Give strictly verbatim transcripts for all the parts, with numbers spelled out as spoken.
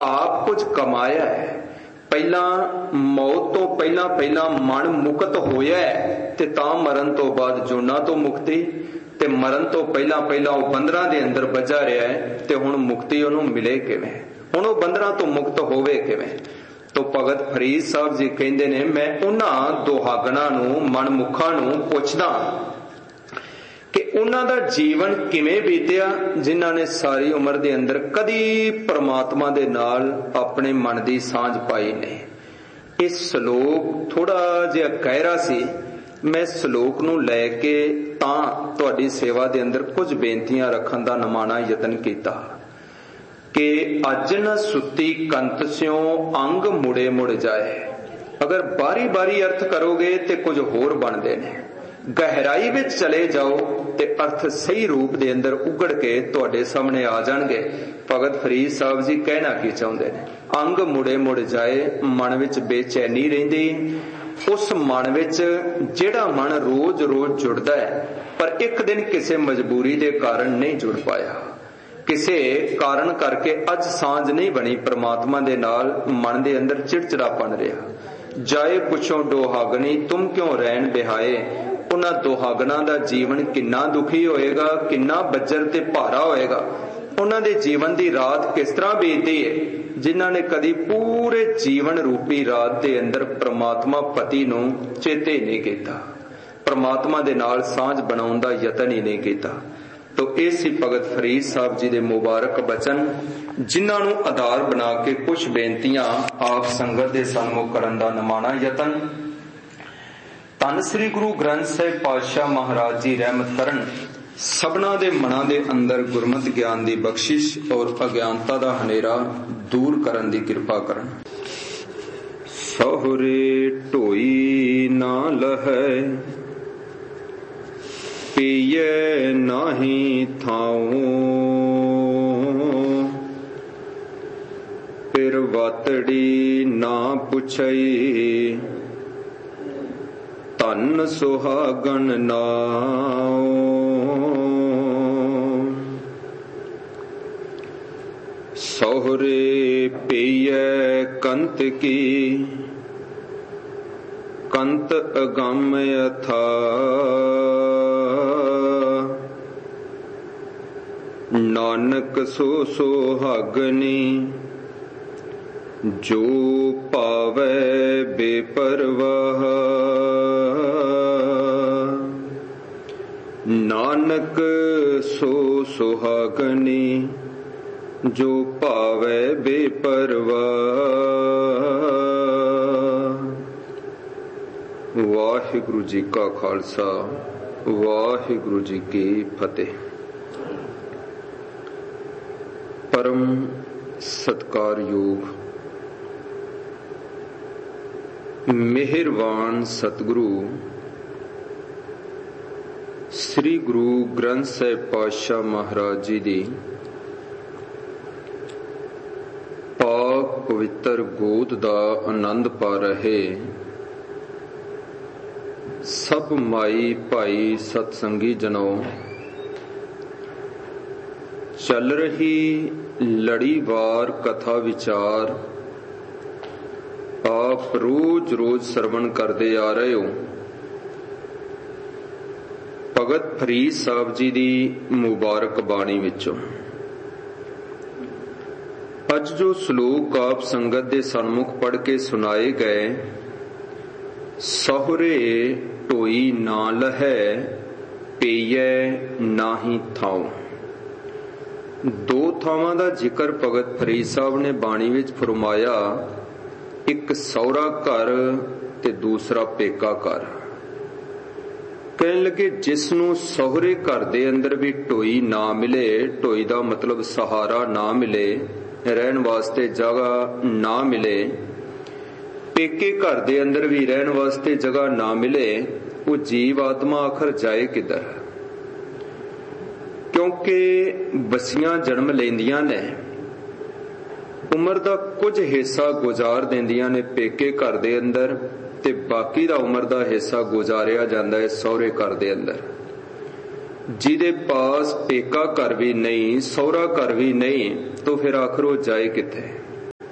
ਆਪ ਕੁਝ ਕਮਾਇਆ ਹੈ, ਪਹਿਲਾਂ ਮੌਤ ਤੋਂ ਪਹਿਲਾਂ ਪਹਿਲਾਂ ਮਨ ਮੁਕਤ ਹੋਇਆ ਤੇ ਤਾਂ ਮਰਨ ਤੋਂ ਬਾਅਦ ਜੋਨਾਂ ਤੋਂ ਮੁਕਤੀ, ਤੇ ਮਰਨ ਤੋਂ ਪਹਿਲਾਂ ਪਹਿਲਾਂ ਉਹ ਬੰਦਰਾਂ ਦੇ ਅੰਦਰ ਵੱਜਾ ਰਿਹਾ ਹੈ ਤੇ ਹੁਣ ਮੁਕਤੀ ਉਹਨੂੰ ਮਿਲੇ ਕਿਵੇਂ? ਹੁਣ ਉਹ ਬੰਦਰਾਂ ਤੋਂ ਮੁਕਤ ਹੋਵੇ ਕਿਵੇਂ? ਤੋ ਭਗਤ ਫਰੀਦ ਸਾਹਿਬ ਜੀ ਕਹਿੰਦੇ ਨੇ, ਮੈਂ ਉਹਨਾਂ ਦੁਹਾਗਣਾਂ ਨੂੰ, ਮਨਮੁਖਾਂ ਨੂੰ ਪੁੱਛਦਾ ਕਿ ਉਹਨਾਂ ਦਾ ਜੀਵਨ ਕਿਵੇਂ ਬੀਤਿਆ ਜਿਨ੍ਹਾਂ ਨੇ ਸਾਰੀ ਉਮਰ ਦੇ ਅੰਦਰ ਕਦੀ ਪ੍ਰਮਾਤਮਾ ਦੇ ਨਾਲ ਆਪਣੇ ਮਨ ਦੀ ਸਾਂਝ ਪਾਈ ਨਹੀਂ। ਇਹ ਸ਼ਲੋਕ ਥੋੜਾ ਜਿਹਾ ਗਹਿਰਾ ਸੀ, ਮੈਂ ਸ਼ਲੋਕ ਨੂੰ ਲੈ ਕੇ ਤਾਂ ਤੁਹਾਡੀ ਸੇਵਾ ਦੇ ਅੰਦਰ ਕੁਝ ਬੇਨਤੀਆਂ ਰੱਖਣ ਦਾ ਨਿਮਾਣਾ ਯਤਨ ਕੀਤਾ ਕਿ ਅੱਜ ਨ ਸੁੱਤੀ ਕੰਤ ਸਿਓ ਅੰਗ ਮੁੜੇ ਮੁੜ ਜਾਏ। ਅਗਰ ਬਾਰੀ ਬਾਰੀ ਅਰਥ ਕਰੋਗੇ ਤੇ ਕੁਝ ਹੋਰ ਬਣਦੇ ਨੇ, ਗਹਿਰਾਈ ਵਿੱਚ ਚਲੇ ਜਾਓ ਤੇ ਅਰਥ ਸਹੀ ਰੂਪ ਦੇ ਅੰਦਰ ਉਗੜ ਕੇ ਤੁਹਾਡੇ ਸਾਹਮਣੇ ਆ ਜਾਣਗੇ। ਭਗਤ ਫਰੀਦ ਸਾਹਿਬ ਜੀ ਕਹਿਣਾ ਕੀ ਚਾਹੁੰਦੇ ਨੇ? ਅੰਗ ਮੁੜੇ ਮੁੜ ਜਾਏ, ਮਨ ਵਿੱਚ ਬੇਚੈਨੀ ਰਹਿੰਦੀ। ਉਸ ਮਨ ਵਿੱਚ ਜਿਹੜਾ ਮਨ ਰੋਜ਼ ਰੋਜ਼ ਜੁੜਦਾ ਹੈ ਪਰ ਇੱਕ ਦਿਨ ਕਿਸੇ ਮਜਬੂਰੀ ਦੇ ਕਾਰਨ ਨਹੀਂ ਜੁੜ ਪਾਇਆ, ਕਿਸੇ ਕਾਰਨ ਕਰਕੇ ਅੱਜ ਸਾਂਝ ਨਹੀਂ ਬਣੀ ਪ੍ਰਮਾਤਮਾ ਦੇ ਨਾਲ, ਮਨ ਦੇ ਅੰਦਰ ਚਿੜਚਿੜਾਪਣ ਰਿਹਾ। ਜਾਏ ਪੁੱਛੋ ਦੁਹਾਗਣੀ ਤੁਮ ਕਿਉਂ ਰਹਿਣ ਬਿਹਾਏ। ਉਹਨਾਂ ਦੁਹਾਗਣਾਂ ਦਾ ਜੀਵਨ ਕਿੰਨਾ ਦੁਖੀ ਹੋਏਗਾ, ਕਿੰਨਾ ਬੱਜਰ ਤੇ ਭਾਰਾ ਹੋਏਗਾ। ਉਹਨਾਂ ਦੇ ਜੀਵਨ ਦੀ ਰਾਤ ਕਿਸ ਤਰ੍ਹਾਂ ਬੀਤਦੀ ਹੈ ਜਿਨ੍ਹਾਂ ਨੇ ਕਦੀ ਪੂਰੇ ਜੀਵਨ ਰੂਪੀ ਰਾਤ ਦੇ ਅੰਦਰ ਪ੍ਰਮਾਤਮਾ ਪਤੀ ਨੂੰ ਚੇਤੇ ਨਹੀਂ ਕੀਤਾ, ਪ੍ਰਮਾਤਮਾ ਦੇ ਨਾਲ ਸਾਂਝ ਬਣਾਉਣ ਦਾ ਯਤਨ ਹੀ ਨਹੀਂ ਕੀਤਾ। ਤੋ ਇਹ ਸੀ ਭਗਤ ਫਰੀਦ ਸਾਹਿਬ ਜੀ ਦੇ ਮੁਬਾਰਕ ਬਚਨ, ਜਿਨ੍ਹਾਂ ਨੂੰ ਆਧਾਰ ਬਣਾ ਕੇ ਕੁਝ ਬੇਨਤੀਆਂ ਆਪ ਸੰਗਤ ਦੇ ਸਨਮੁਖ ਕਰਨ ਦਾ ਨਿਮਾਣਾ ਯਤਨ। ਧੰਨ ਸ੍ਰੀ ਗੁਰੂ ਗ੍ਰੰਥ ਸਾਹਿਬ ਪਾਤਸ਼ਾਹ ਮਹਾਰਾਜ ਜੀ ਰਹਿਮਤ ਕਰਨ, ਸਭਨਾਂ ਦੇ ਮਨਾਂ ਦੇ ਅੰਦਰ ਗੁਰਮਤਿ ਗਿਆਨ ਦੀ ਬਖਸ਼ਿਸ਼ ਔਰ ਅਗਿਆਨਤਾ ਦਾ ਹਨੇਰਾ ਦੂਰ ਕਰਨ ਦੀ ਕਿਰਪਾ ਕਰਨ। ਸਹੁਰੇ ਢੋਈ ਨਾ ਲਹੈ, ਪੀਏ ਨਾਹੀ ਥਾਉ, ਫਿਰ ਵਾਤੜੀ ਨਾ ਪੁੱਛਈ, ਧਨ ਸੁਹਾਗਣ ਨਾਉ। ਸਹੁਰੇ ਪੀਏ ਕੰਤ ਕੀ, ਕੰਤ ਅਗੰਮ ਅਥਾ, ਨਾਨਕ ਸੋ ਸੁਹਾਗਣੀ, ਜੋ ਪਾਵੈ ਬੇਪਰਵਾਹ। ਨਾਨਕ ਸੋ ਸੁਹਾਗਣੀ, ਜੋ ਭਾਵੈ ਬੇਪਰਵਾਹ। ਵਾਹਿਗੁਰੂ ਜੀ ਕਾ ਖਾਲਸਾ, ਵਾਹਿਗੁਰੂ ਜੀ ਕੀ ਫਤਿਹ। ਪਰਮ ਸਤਿਕਾਰਯੋਗ ਮਿਹਰਬਾਨ ਸਤਿਗੁਰੂ ਸ੍ਰੀ ਗੁਰੂ ਗ੍ਰੰਥ ਸਾਹਿਬ ਪਾਤਸ਼ਾਹ ਮਹਾਰਾਜ ਜੀ ਦੀ ਪਾਕ ਪਵਿੱਤਰ ਗੋਦ ਦਾ ਆਨੰਦ ਪਾ ਰਹੇ ਸਭ ਮਾਈ ਭਾਈ ਸਤਸੰਗੀ ਜਨੋ, ਚੱਲ ਰਹੀ ਲੜੀਵਾਰ ਕਥਾ ਵਿਚਾਰ ਆਪ ਰੋਜ਼ ਰੋਜ਼ ਸਰਵਣ ਕਰਦੇ ਆ ਰਹੇ ਹੋ। ਭਗਤ ਫਰੀਦ ਸਾਹਿਬ ਜੀ ਦੀ ਮੁਬਾਰਕ ਬਾਣੀ ਵਿੱਚੋਂ ਅੱਜ ਜੋ ਸ਼ਲੋਕ ਆਪ ਸੰਗਤ ਦੇ ਸਨਮੁਖ ਪੜ੍ਹ ਕੇ ਸੁਣਾਏ ਗਏ, ਸਹੁਰੇ ਢੋਈ ਨਾ ਲਹੈ, ਪਈਐ ਨਾਹੀ ਥਾਉ। ਦੋ ਥਾਵਾਂ ਦਾ ਜ਼ਿਕਰ ਭਗਤ ਫਰੀਦ ਸਾਹਿਬ ਨੇ ਬਾਣੀ ਵਿੱਚ ਫਰਮਾਇਆ, ਇੱਕ ਸਹੁਰਾ ਘਰ ਤੇ ਦੂਸਰਾ ਪੇਕਾ ਘਰ। ਕਹਿਣ ਲੱਗੇ ਜਿਸ ਨੂੰ ਸਹੁਰੇ ਘਰ ਦੇ ਅੰਦਰ ਵੀ ਢੋਈ ਨਾ ਮਿਲੇ, ਢੋਈ ਦਾ ਮਤਲਬ ਸਹਾਰਾ ਨਾ ਮਿਲੇ, ਰਹਿਣ ਵਾਸਤੇ ਜਗ੍ਹਾ ਨਾ ਮਿਲੇ, ਪੇਕੇ ਘਰ ਦੇ ਅੰਦਰ ਵੀ ਰਹਿਣ ਵਾਸਤੇ ਜਗ੍ਹਾ ਨਾ ਮਿਲੇ, ਉਹ ਜੀਵ ਆਤਮਾ ਆਖਰ ਜਾਏ ਕਿੱਧਰ? ਕਿਉਂਕਿ ਬੱਸੀਆਂ ਜਨਮ ਲੈਂਦੀਆਂ ਨੇ, ਉਮਰ ਦਾ ਕੁਝ ਹਿੱਸਾ ਗੁਜ਼ਾਰ ਦਿੰਦੀਆਂ ਨੇ ਪੇਕੇ ਘਰ ਦੇ ਅੰਦਰ, ਤੇ ਬਾਕੀ ਦਾ ਉਮਰ ਦਾ ਹਿੱਸਾ ਗੁਜ਼ਾਰਿਆ ਜਾਂਦਾ ਹੈ ਸਹੁਰੇ ਘਰ ਦੇ ਅੰਦਰ। ਜਿਹਦੇ ਪਾਸ ਪੇਕਾ ਘਰ ਵੀ ਨਹੀਂ, ਸਹੁਰਾ ਘਰ ਵੀ ਨਹੀਂ, ਤਾਂ ਫਿਰ ਆਖਰ ਉਹ ਜਾਏ ਕਿੱਥੇ?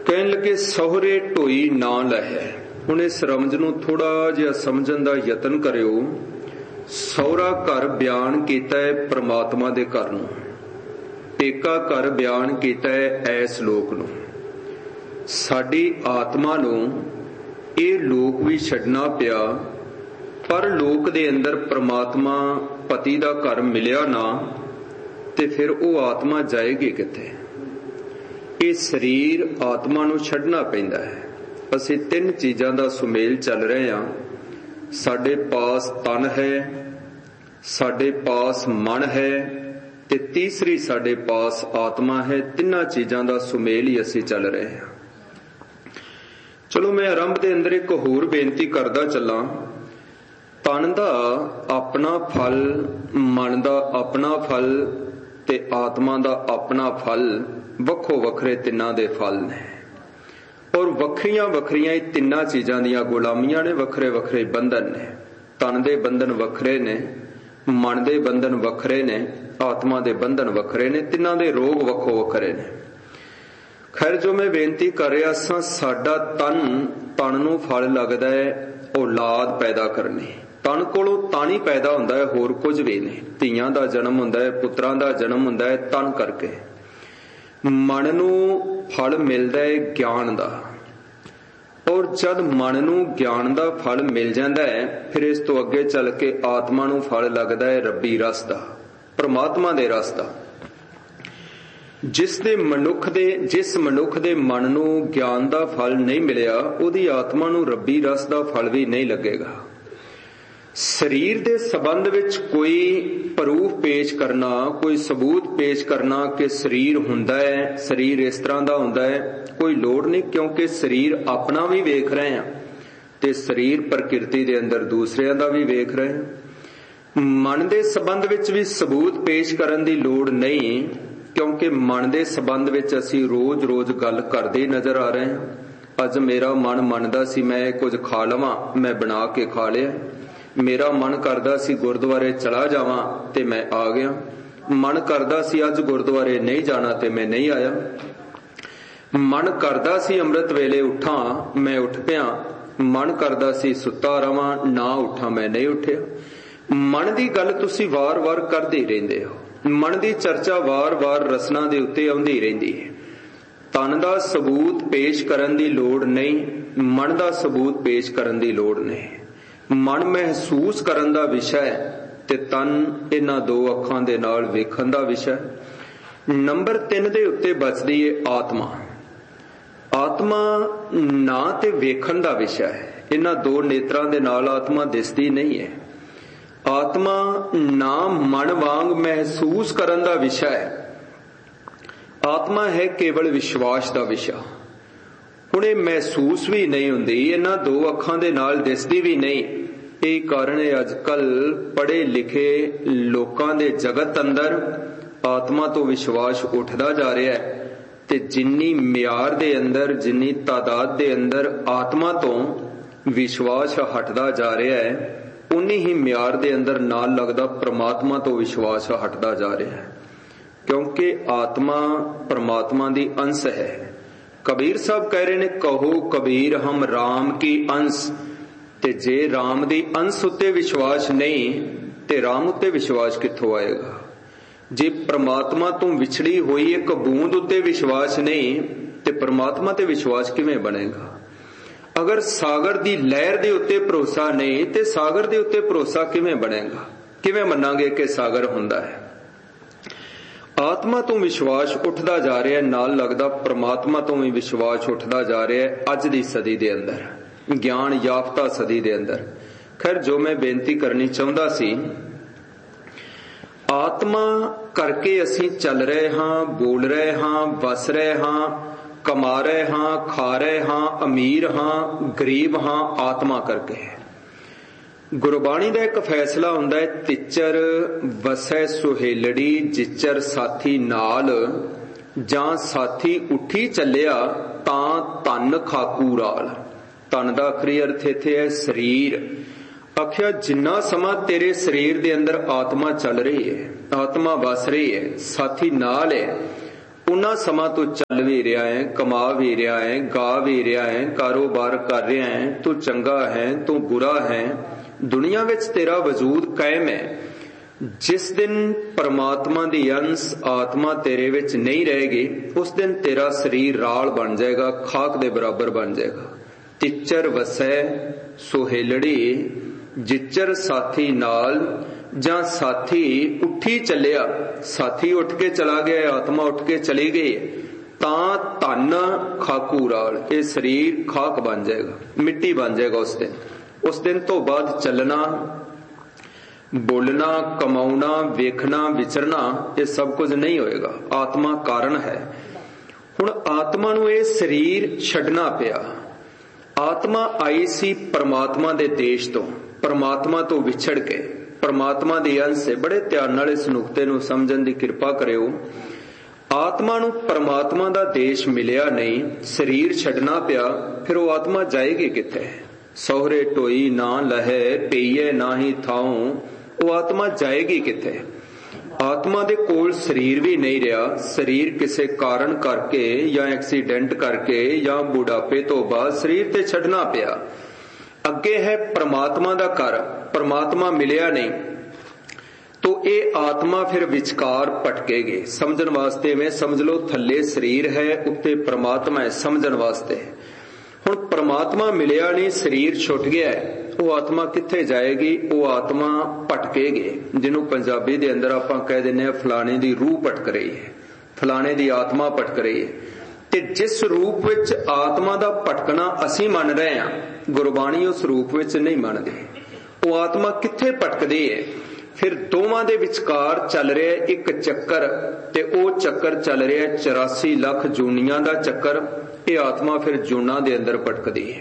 ਕਹਿਣ ਲੱਗੇ ਸਹੁਰੇ ਢੋਈ ਨਾ ਲਹੈ। ਹੁਣ ਇਸ ਰਮਜ ਨੂੰ ਥੋੜਾ ਜਿਹਾ ਸਮਝਣ ਦਾ ਯਤਨ ਕਰਿਓ। ਸਹੁਰਾ ਘਰ ਬਿਆਨ ਕੀਤਾ ਹੈ ਪ੍ਰਮਾਤਮਾ ਦੇ ਘਰ ਨੂੰ, ਪੇਕਾ ਘਰ ਬਿਆਨ ਕੀਤਾ ਹੈ ਐਸ ਲੋਕ ਨੂੰ। ਸਾਡੀ ਆਤਮਾ ਨੂੰ ਇਹ ਲੋਕ ਵੀ ਛੱਡਣਾ ਪਿਆ, ਪਰ ਲੋਕ ਦੇ ਅੰਦਰ ਪ੍ਰਮਾਤਮਾ ਪਤੀ ਦਾ ਘਰ ਮਿਲਿਆ ਨਾ, ਤੇ ਫਿਰ ਉਹ ਆਤਮਾ ਜਾਏਗੀ ਕਿੱਥੇ? ਇਹ ਸਰੀਰ ਆਤਮਾ ਨੂੰ ਛੱਡਣਾ ਪੈਂਦਾ ਹੈ। ਅਸੀਂ ਤਿੰਨ ਚੀਜ਼ਾਂ ਦਾ ਸੁਮੇਲ ਚੱਲ ਰਹੇ ਹਾਂ। ਸਾਡੇ ਪਾਸ ਤਨ ਹੈ, ਸਾਡੇ ਪਾਸ ਮਨ ਹੈ, ਤੇ ਤੀਸਰੀ ਸਾਡੇ ਪਾਸ ਆਤਮਾ ਹੈ। ਤਿੰਨਾਂ ਚੀਜ਼ਾਂ ਦਾ ਸੁਮੇਲ ਹੀ ਅਸੀਂ ਚੱਲ ਰਹੇ ਹਾਂ। ਚਲੋ ਮੈਂ ਆਰੰਭ ਦੇ ਅੰਦਰ ਇੱਕ ਹੋਰ ਬੇਨਤੀ ਕਰਦਾ ਚੱਲਾਂ। ਤਨ ਦਾ ਆਪਣਾ ਫਲ, ਮਨ ਦਾ ਆਪਣਾ ਫਲ ਤੇ ਆਤਮਾ ਦਾ ਆਪਣਾ ਫਲ, ਵੱਖੋ ਵੱਖਰੇ ਤਿੰਨਾਂ ਦੇ ਫਲ ਨੇ, ਔਰ ਵੱਖਰੀਆਂ ਵੱਖਰੀਆਂ ਇਹ ਤਿੰਨਾਂ ਚੀਜ਼ਾਂ ਦੀਆਂ ਗੁਲਾਮੀਆਂ ਨੇ, ਵੱਖਰੇ ਵੱਖਰੇ ਬੰਧਨ ਨੇ। ਤਨ ਦੇ ਬੰਧਨ ਵੱਖਰੇ ਨੇ, ਮਨ ਦੇ ਬੰਧਨ ਵੱਖਰੇ ਨੇ, ਆਤਮਾ ਦੇ ਬੰਧਨ ਵੱਖਰੇ ਨੇ, ਤਿੰਨਾਂ ਦੇ ਰੋਗ ਵੱਖੋ ਵੱਖਰੇ ਨੇ। ਖੈਰ, ਜੋ ਮੈਂ ਬੇਨਤੀ ਕਰ ਰਿਹਾ ਸਾਂ, ਸਾਡਾ ਤਨ, ਤਨ ਨੂੰ ਫਲ ਲੱਗਦਾ ਹੈ ਔਲਾਦ ਪੈਦਾ ਕਰਨੀ। ਤਨ ਕੋਲੋਂ ਤਨ ਹੀ ਪੈਦਾ ਹੁੰਦਾ ਹੈ, ਹੋਰ ਕੁਝ ਵੀ ਨਹੀਂ। ਧੀਆਂ ਦਾ ਜਨਮ ਹੁੰਦਾ ਹੈ, ਪੁੱਤਰਾਂ ਦਾ ਜਨਮ ਹੁੰਦਾ ਹੈ ਤਨ ਕਰਕੇ। ਮਨ ਨੂੰ ਫਲ ਮਿਲਦਾ ਹੈ ਗਿਆਨ ਦਾ, ਔਰ ਜਦ ਮਨ ਨੂੰ ਗਿਆਨ ਦਾ ਫਲ ਮਿਲ ਜਾਂਦਾ ਹੈ, ਫਿਰ ਇਸ ਤੋਂ ਅੱਗੇ ਚੱਲ ਕੇ ਆਤਮਾ ਨੂੰ ਫਲ ਲੱਗਦਾ ਹੈ ਰੱਬੀ ਰਸ ਦਾ, ਪ੍ਰਮਾਤਮਾ ਦੇ ਰਸ ਦਾ। ਜਿਸ ਦੇ ਮਨੁੱਖ ਦੇ ਜਿਸ ਮਨੁੱਖ ਦੇ ਮਨ ਨੂੰ ਗਿਆਨ ਦਾ ਫਲ ਨਹੀਂ ਮਿਲਿਆ, ਉਹਦੀ ਆਤਮਾ ਨੂੰ ਰੱਬੀ ਰਸ ਦਾ ਫਲ ਵੀ ਨਹੀਂ ਲੱਗੇਗਾ। ਸਰੀਰ ਦੇ ਸੰਬੰਧ ਵਿੱਚ ਕੋਈ ਪ੍ਰੂਫ ਪੇਸ਼ ਕਰਨਾ, ਕੋਈ ਸਬੂਤ ਪੇਸ਼ ਕਰਨਾ ਕਿ ਸਰੀਰ ਹੁੰਦਾ ਹੈ, ਸਰੀਰ ਇਸ ਤਰ੍ਹਾਂ ਦਾ ਹੁੰਦਾ ਹੈ, ਕੋਈ ਲੋੜ ਨਹੀਂ, ਕਿਉਂਕਿ ਸਰੀਰ ਆਪਣਾ ਵੀ ਵੇਖ ਰਹੇ ਹਾਂ ਤੇ ਸਰੀਰ ਪ੍ਰਕਿਰਤੀ ਦੇ ਅੰਦਰ ਦੂਸਰਿਆਂ ਦਾ ਵੀ ਵੇਖ ਰਹੇ ਹਾਂ। ਮਨ ਦੇ ਸੰਬੰਧ ਵਿੱਚ ਵੀ ਸਬੂਤ ਪੇਸ਼ ਕਰਨ ਦੀ ਲੋੜ ਨਹੀਂ, ਕਿਉਂਕਿ ਮਨ ਦੇ ਸੰਬੰਧ ਵਿੱਚ ਅਸੀਂ ਰੋਜ਼-ਰੋਜ਼ ਗੱਲ ਕਰਦੇ ਨਜ਼ਰ ਆ ਰਹੇ ਹਾਂ। ਅੱਜ ਮੇਰਾ ਮਨ ਮੰਨਦਾ ਸੀ ਮੈਂ ਕੁਝ ਖਾ ਲਵਾਂ, ਮੈਂ ਬਣਾ ਕੇ ਖਾ ਲਿਆ। ਮੇਰਾ ਮਨ ਕਰਦਾ ਸੀ ਗੁਰਦੁਆਰੇ ਚਲਾ ਜਾਵਾਂ ਤੇ ਮੈਂ ਆ ਗਿਆ। ਮਨ ਕਰਦਾ ਸੀ ਅੱਜ ਗੁਰਦੁਆਰੇ ਨਹੀਂ ਜਾਣਾ ਤੇ ਮੈਂ ਨਹੀਂ ਆਇਆ। ਮਨ ਕਰਦਾ ਸੀ ਅੰਮ੍ਰਿਤ ਵੇਲੇ ਉੱਠਾਂ, ਮੈਂ ਉੱਠ ਪਿਆ। ਮਨ ਕਰਦਾ ਸੀ ਸੁੱਤਾ ਰਵਾਂ, ਨਾ ਉੱਠਾਂ, ਮੈਂ ਨਹੀਂ ਉੱਠਿਆ। ਮਨ ਦੀ ਗੱਲ ਤੁਸੀਂ ਵਾਰ-ਵਾਰ ਕਰਦੇ ਹੀ ਰਹਿੰਦੇ ਹੋ। ਮਨ ਦੀ ਚਰਚਾ ਵਾਰ-ਵਾਰ ਰਸਨਾ ਦੇ ਉੱਤੇ ਆਉਂਦੀ ਰਹਿੰਦੀ ਹੈ। ਤਨ ਦਾ ਸਬੂਤ ਪੇਸ਼ ਕਰਨ ਦੀ ਲੋੜ ਨਹੀਂ, ਮਨ ਦਾ ਸਬੂਤ ਪੇਸ਼ ਕਰਨ ਦੀ ਲੋੜ ਨਹੀਂ। ਮਨ ਮਹਿਸੂਸ ਕਰਨ ਦਾ ਵਿਸ਼ਾ ਹੈ ਤੇ ਤਨ ਇਹਨਾਂ ਦੋ ਅੱਖਾਂ ਦੇ ਨਾਲ ਵੇਖਣ ਦਾ ਵਿਸ਼ਾ। ਨੰਬਰ ਤਿੰਨ ਦੇ ਉੱਤੇ ਬਚਦੀ ਹੈ ਆਤਮਾ। ਆਤਮਾ ਨਾ ਤੇ ਵੇਖਣ ਦਾ ਵਿਸ਼ਾ ਹੈ। ਇਹਨਾਂ ਦੋ ਨੇਤਰਾਂ ਦੇ ਨਾਲ ਆਤਮਾ ਦਿਸਦੀ ਨਹੀਂ ਹੈ। ਆਤਮਾ ਨਾ ਮਨ ਵਾਂਗ ਮਹਿਸੂਸ ਕਰਨ ਦਾ ਵਿਸ਼ਾ ਹੈ। ਆਤਮਾ ਹੈ ਕੇਵਲ ਵਿਸ਼ਵਾਸ ਦਾ ਵਿਸ਼ਾ। ਹੁਣ ਇਹ ਮਹਿਸੂਸ ਵੀ ਨਹੀਂ ਹੁੰਦੀ, ਇਹਨਾਂ ਦੋ ਅੱਖਾਂ ਦੇ ਨਾਲ ਦਿਸਦੀ ਵੀ ਨਹੀਂ। ਇਹ ਕਾਰਨ ਹੈ ਅੱਜ ਕੱਲ ਪੜ੍ਹੇ ਲਿਖੇ ਲੋਕਾਂ ਦੇ ਜਗਤ ਅੰਦਰ ਆਤਮਾ ਤੋਂ ਵਿਸ਼ਵਾਸ ਉੱਠਦਾ ਜਾ ਰਿਹਾ ਹੈ, ਤੇ ਜਿੰਨੀ ਮਿਆਰ ਦੇ ਅੰਦਰ, ਜਿੰਨੀ ਤਾਦਾਦ ਦੇ ਅੰਦਰ ਆਤਮਾ ਤੋਂ ਵਿਸ਼ਵਾਸ ਹਟਦਾ ਜਾ ਰਿਹਾ ਹੈ, ਉਨੀ ਹੀ ਮਿਆਰ ਦੇ ਅੰਦਰ ਨਾਲ ਲੱਗਦਾ ਪ੍ਰਮਾਤਮਾ ਤੋਂ ਵਿਸ਼ਵਾਸ ਹਟਦਾ ਜਾ ਰਿਹਾ ਹੈ। ਕਿਉਂਕਿ ਆਤਮਾ ਪ੍ਰਮਾਤਮਾ ਦੀ ਅੰਸ਼ ਹੈ। ਕਬੀਰ ਸਾਹਿਬ ਕਹਿ ਰਹੇ ਨੇ, ਕਹੋ ਕਬੀਰ ਹਮ ਰਾਮ ਕੀ ਅੰਸ਼। ਤੇ ਜੇ ਰਾਮ ਦੀ ਅੰਸ਼ ਉੱਤੇ ਵਿਸ਼ਵਾਸ ਨਹੀਂ ਤੇ ਰਾਮ ਉੱਤੇ ਵਿਸ਼ਵਾਸ ਕਿੱਥੋਂ ਆਏਗਾ? ਜੇ ਪ੍ਰਮਾਤਮਾ ਤੋਂ ਵਿਛੜੀ ਹੋਈ ਇੱਕ ਬੂੰਦ ਉੱਤੇ ਵਿਸ਼ਵਾਸ ਨਹੀਂ ਤੇ ਪ੍ਰਮਾਤਮਾ ਤੇ ਵਿਸ਼ਵਾਸ ਕਿਵੇਂ ਬਣੇਗਾ? ਅਗਰ ਸਾਗਰ ਦੀ ਲਹਿਰ ਦੇ ਉੱਤੇ ਭਰੋਸਾ ਨਹੀਂ ਤੇ ਸਾਗਰ ਦੇ ਉੱਤੇ ਭਰੋਸਾ ਕਿਵੇਂ ਬਣੇਗਾ? ਕਿਵੇਂ ਮੰਨਾਂਗੇ ਕਿ ਸਾਗਰ ਹੁੰਦਾ ਹੈ? ਆਤਮਾ ਤੋਂ ਵਿਸ਼ਵਾਸ ਉੱਠਦਾ ਜਾ ਰਿਹਾ, ਨਾਲ ਲੱਗਦਾ ਪ੍ਰਮਾਤਮਾ ਤੋਂ ਵੀ ਵਿਸ਼ਵਾਸ ਉੱਠਦਾ ਜਾ ਰਿਹਾ ਹੈ ਅੱਜ ਦੀ ਸਦੀ ਦੇ ਅੰਦਰ, ਗਿਆਨ ਯਾਫਤਾ ਸਦੀ ਦੇ ਅੰਦਰ। ਖੈਰ, ਜੋ ਮੈਂ ਬੇਨਤੀ ਕਰਨੀ ਚਾਹੁੰਦਾ ਸੀ, ਆਤਮਾ ਕਰਕੇ ਅਸੀਂ ਚੱਲ ਰਹੇ ਹਾਂ, ਬੋਲ ਰਹੇ ਹਾਂ, ਵਸ ਰਹੇ ਹਾਂ, ਕਮਾ ਰਹੇ ਹਾਂ, ਖਾ ਰਹੇ ਹਾਂ, ਅਮੀਰ ਹਾਂ, ਗਰੀਬ ਹਾਂ, ਆਤਮਾ ਕਰਕੇ। ਗੁਰਬਾਣੀ ਦਾ ਇੱਕ ਫੈਸਲਾ ਹੁੰਦਾ ਹੈ, ਤਿੱਚਰ ਵਸੈ ਸੁਹੇਲੜੀ ਜਿਚਰ ਸਾਥੀ ਨਾਲ, ਜਾਂ ਸਾਥੀ ਉੱਠੀ ਚੱਲਿਆ ਤਾਂ ਧਨ ਖਾਕੂ ਰਾਲ। ਧਨ ਦਾ ਆਖਰੀ ਅਰਥ ਇੱਥੇ ਹੈ ਸਰੀਰ। ਆਖਿਆ ਜਿੰਨਾ ਸਮਾਂ ਤੇਰੇ ਸਰੀਰ ਦੇ ਅੰਦਰ ਆਤਮਾ ਚੱਲ ਰਹੀ ਹੈ, ਆਤਮਾ ਵਸ ਰਹੀ ਹੈ, ਸਾਥੀ ਨਾਲ ਹੈ, उन्ना समा तू चल भी रहा है, कमा भी रहा है, गा भी रहा है, कारोबार कर रहा है, तू चंगा है, तू बुरा है, दुनिया विच तेरा वजूद कायम है। जिस दिन परमात्मा दी अंश आत्मा तेरे विच नहीं रहेगी, उस दिन तेरा शरीर राल बन जाएगा, खाक दे बराबर बन जाएगा। तिच्चर वसै सुहेलड़ी, जिच्चर साथी नाल, जां साथी उठी चलिया, साथी उठ के चला गया, आत्मा उठ के चली गई, तां धन खाकू राल, ये शरीर खाक बन जाएगा, मिट्टी बन जाएगा उस दिन। उस दिन तो बाद चलना, बोलना, कमाउना, वेखना, विचरना, ये सब कुछ नहीं होएगा। आत्मा कारण है। हुण आत्मा नूं ये शरीर छड्डना पिया। आत्मा आई सी परमात्मा दे देश तो, परमात्मा तो विछड़ के, परमात्मा दी अंश से। बड़े ध्यान नाल इस नुक्ते नूं समझण दी किरपा करियो। आत्मा नूं परमात्मा दा देश मिलिया नहीं, शरीर छड्डना पिया, फिर वो आत्मा जाएगी किथे? सोहरे टोई ना लहे, पेईए ना ही थाऊं, वो आत्मा जाएगी किथे? आत्मा दे कोल शरीर भी नहीं रहा। शरीर किसी कारण करके या एक्सीडेंट करके या बुढ़ापे तो बाद शरीर ते छड्डना पिया। अगे है परमात्मा दा घर, परमात्मा मिलिया नहीं, तो ये आत्मा फिर विचकार भटकेगी। समझण वास्ते में समझ लो, थल्ले शरीर है, उत्ते परमात्मा है, समझण वास्ते। हुण परमात्मा मिलिया नहीं, शरीर छुट गया है, वो आत्मा किथे जाएगी? वो आत्मा भटकेगी, जिन्हों पंजाबी दे अंदर आपां कह दिंदे फलाने दी रूह भटक रही है, फलाने दी आत्मा भटक रही है। ते जिस रूप विच आत्मा दा भटकना असीं मन रहे हां, गुरबाणी उस रूप विच नहीं मनदी। वो आत्मा किथे भटकदी है? फिर दोवां दे विचकार चल रहा है एक चक्कर, ते ओ चक्कर चल रहा है चौरासी लाख जूनियां दा चक्कर। ये आत्मा फिर जूना दे अंदर भटकदी है।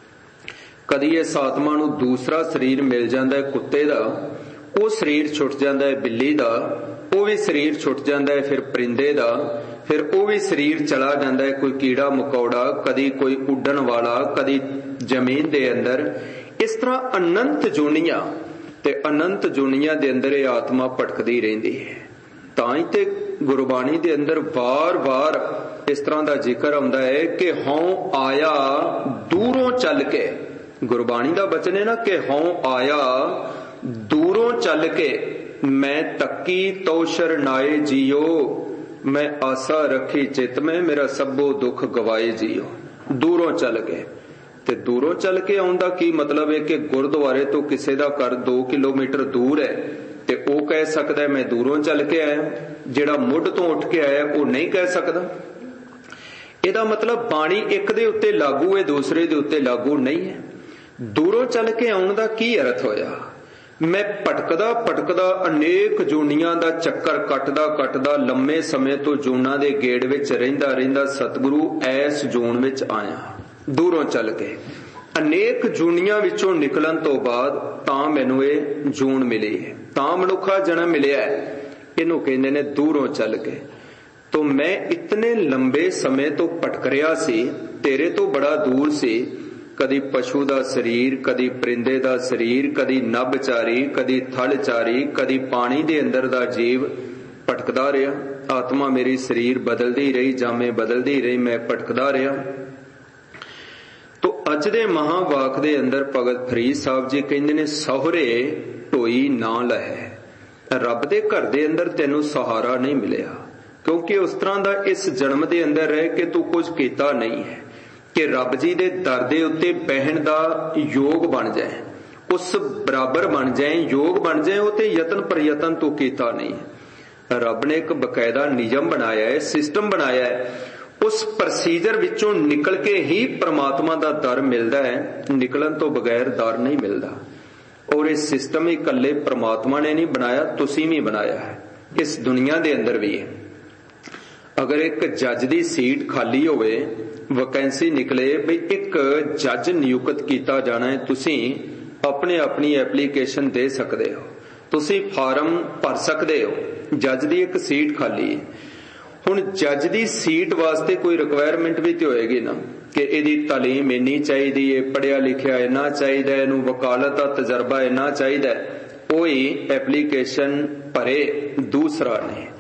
कदी इस आत्मा नूं दूसरा शरीर मिल जांदा है कुत्ते दा, वो शरीर छुट जांदा है बिल्ली दा, वो भी शरीर छुट जांदा है फिर परिंदे दा, फिर वो भी शरीर चला जांदा है कोई कीड़ा मकौड़ा, कदी कोई उड्डण वाला, कदी जमीन दे अंदर। इस तरह अनंत जूनियां ते अनंत जूनियां दे अंदर ये आत्मा भटकदी रहिंदी है। तां ही ते गुरबाणी दे अंदर वार वार इस तरह दा जिक्र आउंदा है कि हऊं आया दूरों चल के। गुरबाणी दा वचन है ना कि हऊं आया दूरों चल के, मैं तक्की तो शरणाए जियो, मैं आशा रखी चित में, मेरा सबो दुख गवाए जियो। दूरों चल के, ते दूरों चल के आउंदा की मतलब है कि गुरुद्वारे तो किसी दा घर दो किलोमीटर दूर है, ते ओ कह सकदा है मैं दूरों चल के आया। जिहड़ा मुढ़ तो उठ के आया वो नहीं कह सकदा। ਇਹਦਾ मतलब बाणी एक दे उत्ते लागू है, दूसरे दे उत्ते लागू नहीं है। दूरों चल के आउण दा की अर्थ होया? मैं भटकदा भटकदा अनेक जूनियां दा चक्कर कटदा कटदा लंबे समय तो जूना दे गेड़ विच रहिंदा रहिंदा सतगुरु ऐस जून विच आया। दूरों चल के अनेक जूनियां विचों निकलन तो बाद तां मैनूं इह जून मिली है, तां मनुखा जन्म मिलिया है। इहनूं कहंदे ने दूरों चल के। तो मैं इतने लंबे समय तो भटक रहा सी, तेरे तो बड़ा दूर सी। कदी पशु दा शरीर, कदी परिंदे दा शरीर, कदी नभचारी, कदी थलचारी, कदी पानी दे अंदर दा जीव भटकदा रहा। आत्मा मेरी शरीर बदलदी रही, जामे बदलदी रही, मैं भटकदा रहा। तो अज दे महावाक दे अंदर भगत फरीद साहब जी कहंदे ने सोहरे ढोई ना लहे। रब दे घर दे अंदर तैनूं सहारा नहीं मिलिया, क्योंकि उस तरह दा इस जन्म दे अंदर रह के तू कुछ कीता नहीं है कि रब जी दे दर दे उत्ते बहन दा योग बन जाए, उस बराबर बन जाए, योग बन जाए। वो ते यतन प्रयतन तू कीता नहीं है। रब ने एक बकायदा नियम बनाया है, सिस्टम बनाया है। उस प्रोसीजर विचों निकल के ही परमात्मा दा दर मिलदा है, निकलन तो बगैर दर नहीं मिलदा। और इस सिस्टम ही कल्ले परमात्मा ने नहीं बनाया, तुसीं भी बनाया है। इस दुनिया दे अंदर भी है। अगर एक जज की सीट खाली होवे, वैकेंसी निकले भी एक जज नियुक्त किया जाना है, तुसी अपने अपनी एप्लीकेशन दे सकते हो, तुसी फार्म भर सकते हो। जज की एक सीट खाली है। हुण जज की सीट वास्ते कोई रिक्वायरमेंट भी तो होएगी ना कि इहदी तालीम इन्नी चाहिदी है, पढ़िया लिखिया इन्ना चाहिदा है, इहनूं वकालत दा तजर्बा इन्ना चाहिदा है। कोई एप्लीकेशन भरे दूसरा नहीं।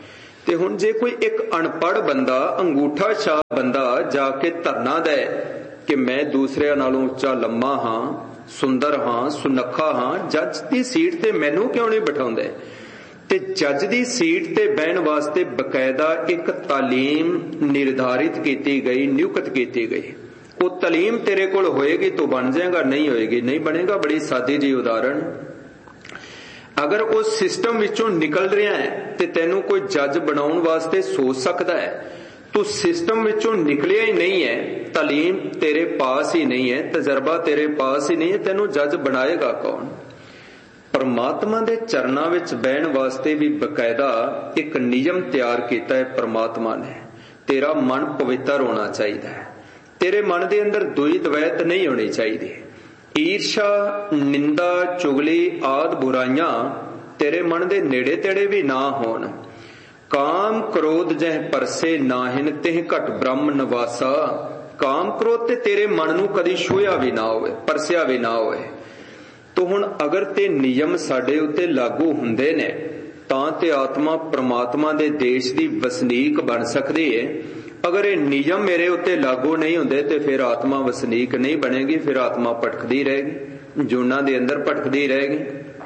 ਤੇ ਹੁਣ ਜੇ ਕੋਈ ਇੱਕ ਅਨਪੜ੍ਹ ਬੰਦਾ, ਅੰਗੂਠਾ ਛਾਪ ਬੰਦਾ ਜਾ ਕੇ ਧਰਨਾ ਦੇ ਕਿ ਮੈਂ ਦੂਸਰਿਆਂ ਨਾਲੋਂ ਉੱਚਾ ਲੰਮਾ ਹਾਂ, ਸੁੰਦਰ ਹਾਂ, ਸੁਨੱਖਾ ਹਾਂ, ਜੱਜ ਦੀ ਸੀਟ ਤੇ ਮੈਨੂੰ ਕਿਉਂ ਨਹੀਂ ਬਿਠਾਉਂਦੇ? ਤੇ ਜੱਜ ਦੀ ਸੀਟ ਤੇ ਬਹਿਣ ਵਾਸਤੇ ਬਕਾਇਦਾ ਇੱਕ ਤਾਲੀਮ ਨਿਰਧਾਰਿਤ ਕੀਤੀ ਗਈ, ਨਿਯੁਕਤ ਕੀਤੀ ਗਈ। ਉਹ ਤਾਲੀਮ ਤੇਰੇ ਕੋਲ ਹੋਏਗੀ ਤੂੰ ਬਣ ਜਾਏਗਾ, ਨਹੀਂ ਹੋਏਗੀ ਨਹੀਂ ਬਣੇਗਾ। ਬੜੀ ਸਾਦੀ ਜਿਹੀ ਉਦਾਹਰਣ, ਅਗਰ ਉਸ ਸਿਸਟਮ ਵਿੱਚੋਂ ਨਿਕਲ ਰਿਹਾ ਹੈ ਤੇ ਤੈਨੂੰ ਕੋਈ ਜੱਜ ਬਣਾਉਣ ਵਾਸਤੇ ਸੋਚ ਸਕਦਾ ਹੈ, ਤੂੰ ਸਿਸਟਮ ਵਿੱਚੋਂ ਨਿਕਲਿਆ ਹੀ ਨਹੀਂ ਹੈ, ਤਾਲੀਮ ਤੇਰੇ ਪਾਸ ਹੀ ਨਹੀਂ ਹੈ, ਤਜਰਬਾ ਤੇਰੇ ਪਾਸ ਹੀ ਨਹੀਂ ਹੈ, ਤੈਨੂੰ ਜੱਜ ਬਣਾਏਗਾ ਕੌਣ? ਪਰਮਾਤਮਾ ਦੇ ਚਰਨਾਂ ਵਿੱਚ ਬਹਿਣ ਵਾਸਤੇ ਵੀ ਬਕਾਇਦਾ ਇੱਕ ਨਿਯਮ ਤਿਆਰ ਕੀਤਾ ਹੈ ਪਰਮਾਤਮਾ ਨੇ। ਤੇਰਾ ਮਨ ਪਵਿੱਤਰ ਹੋਣਾ ਚਾਹੀਦਾ ਹੈ, ਤੇਰੇ ਮਨ ਦੇ ਅੰਦਰ ਦੁਈ ਦਵੈਤ ਨਹੀਂ ਹੋਣੀ ਚਾਹੀਦੀ। ਈਰਸ਼ਾ, ਨਿੰਦਾ, ਚੁਗਲੀ ਆਦਿ ਬੁਰਾਈਆਂ ਤੇਰੇ ਮਨ ਦੇ ਨੇੜੇ ਤੇੜੇ ਵੀ ਨਾ ਹੋਣ। ਕਾਮ ਕ੍ਰੋਧ ਜਹ ਪਰਸੇ ਨਾਹਿਨ ਤਿਹ ਘਟ ਬ੍ਰਹਮ ਨਿਵਾਸਾ। ਕਾਮ ਕ੍ਰੋਧ ਤੇ ਤੇਰੇ ਮਨ ਨੂੰ ਕਦੀ ਛੂਹਿਆ ਵੀ ਨਾ ਹੋਵੇ, ਪਰਸਿਆ ਵੀ ਨਾ ਹੋਵੇ। ਤੋ ਹੁਣ ਅਗਰ ਤੇ ਨਿਯਮ ਸਾਡੇ ਉੱਤੇ ਲਾਗੂ ਹੁੰਦੇ ਨੇ ਤਾਂ ਤੇ ਆਤਮਾ ਪ੍ਰਮਾਤਮਾ ਦੇ ਦੇਸ਼ ਦੀ ਵਸਨੀਕ ਬਣ ਸਕਦੀ ਹੈ। ਅਗਰ ਇਹ ਨਿਯਮ ਮੇਰੇ ਉੱਤੇ ਲਾਗੂ ਨਹੀਂ ਹੁੰਦੇ ਤੇ ਫਿਰ ਆਤਮਾ ਵਸਨੀਕ ਨਹੀਂ ਬਣੇਗੀ, ਫਿਰ ਆਤਮਾ ਭਟਕਦੀ ਰਹੇਗੀ, ਜੂਨਾਂ ਦੇ ਅੰਦਰ ਭਟਕਦੀ ਰਹੇਗੀ।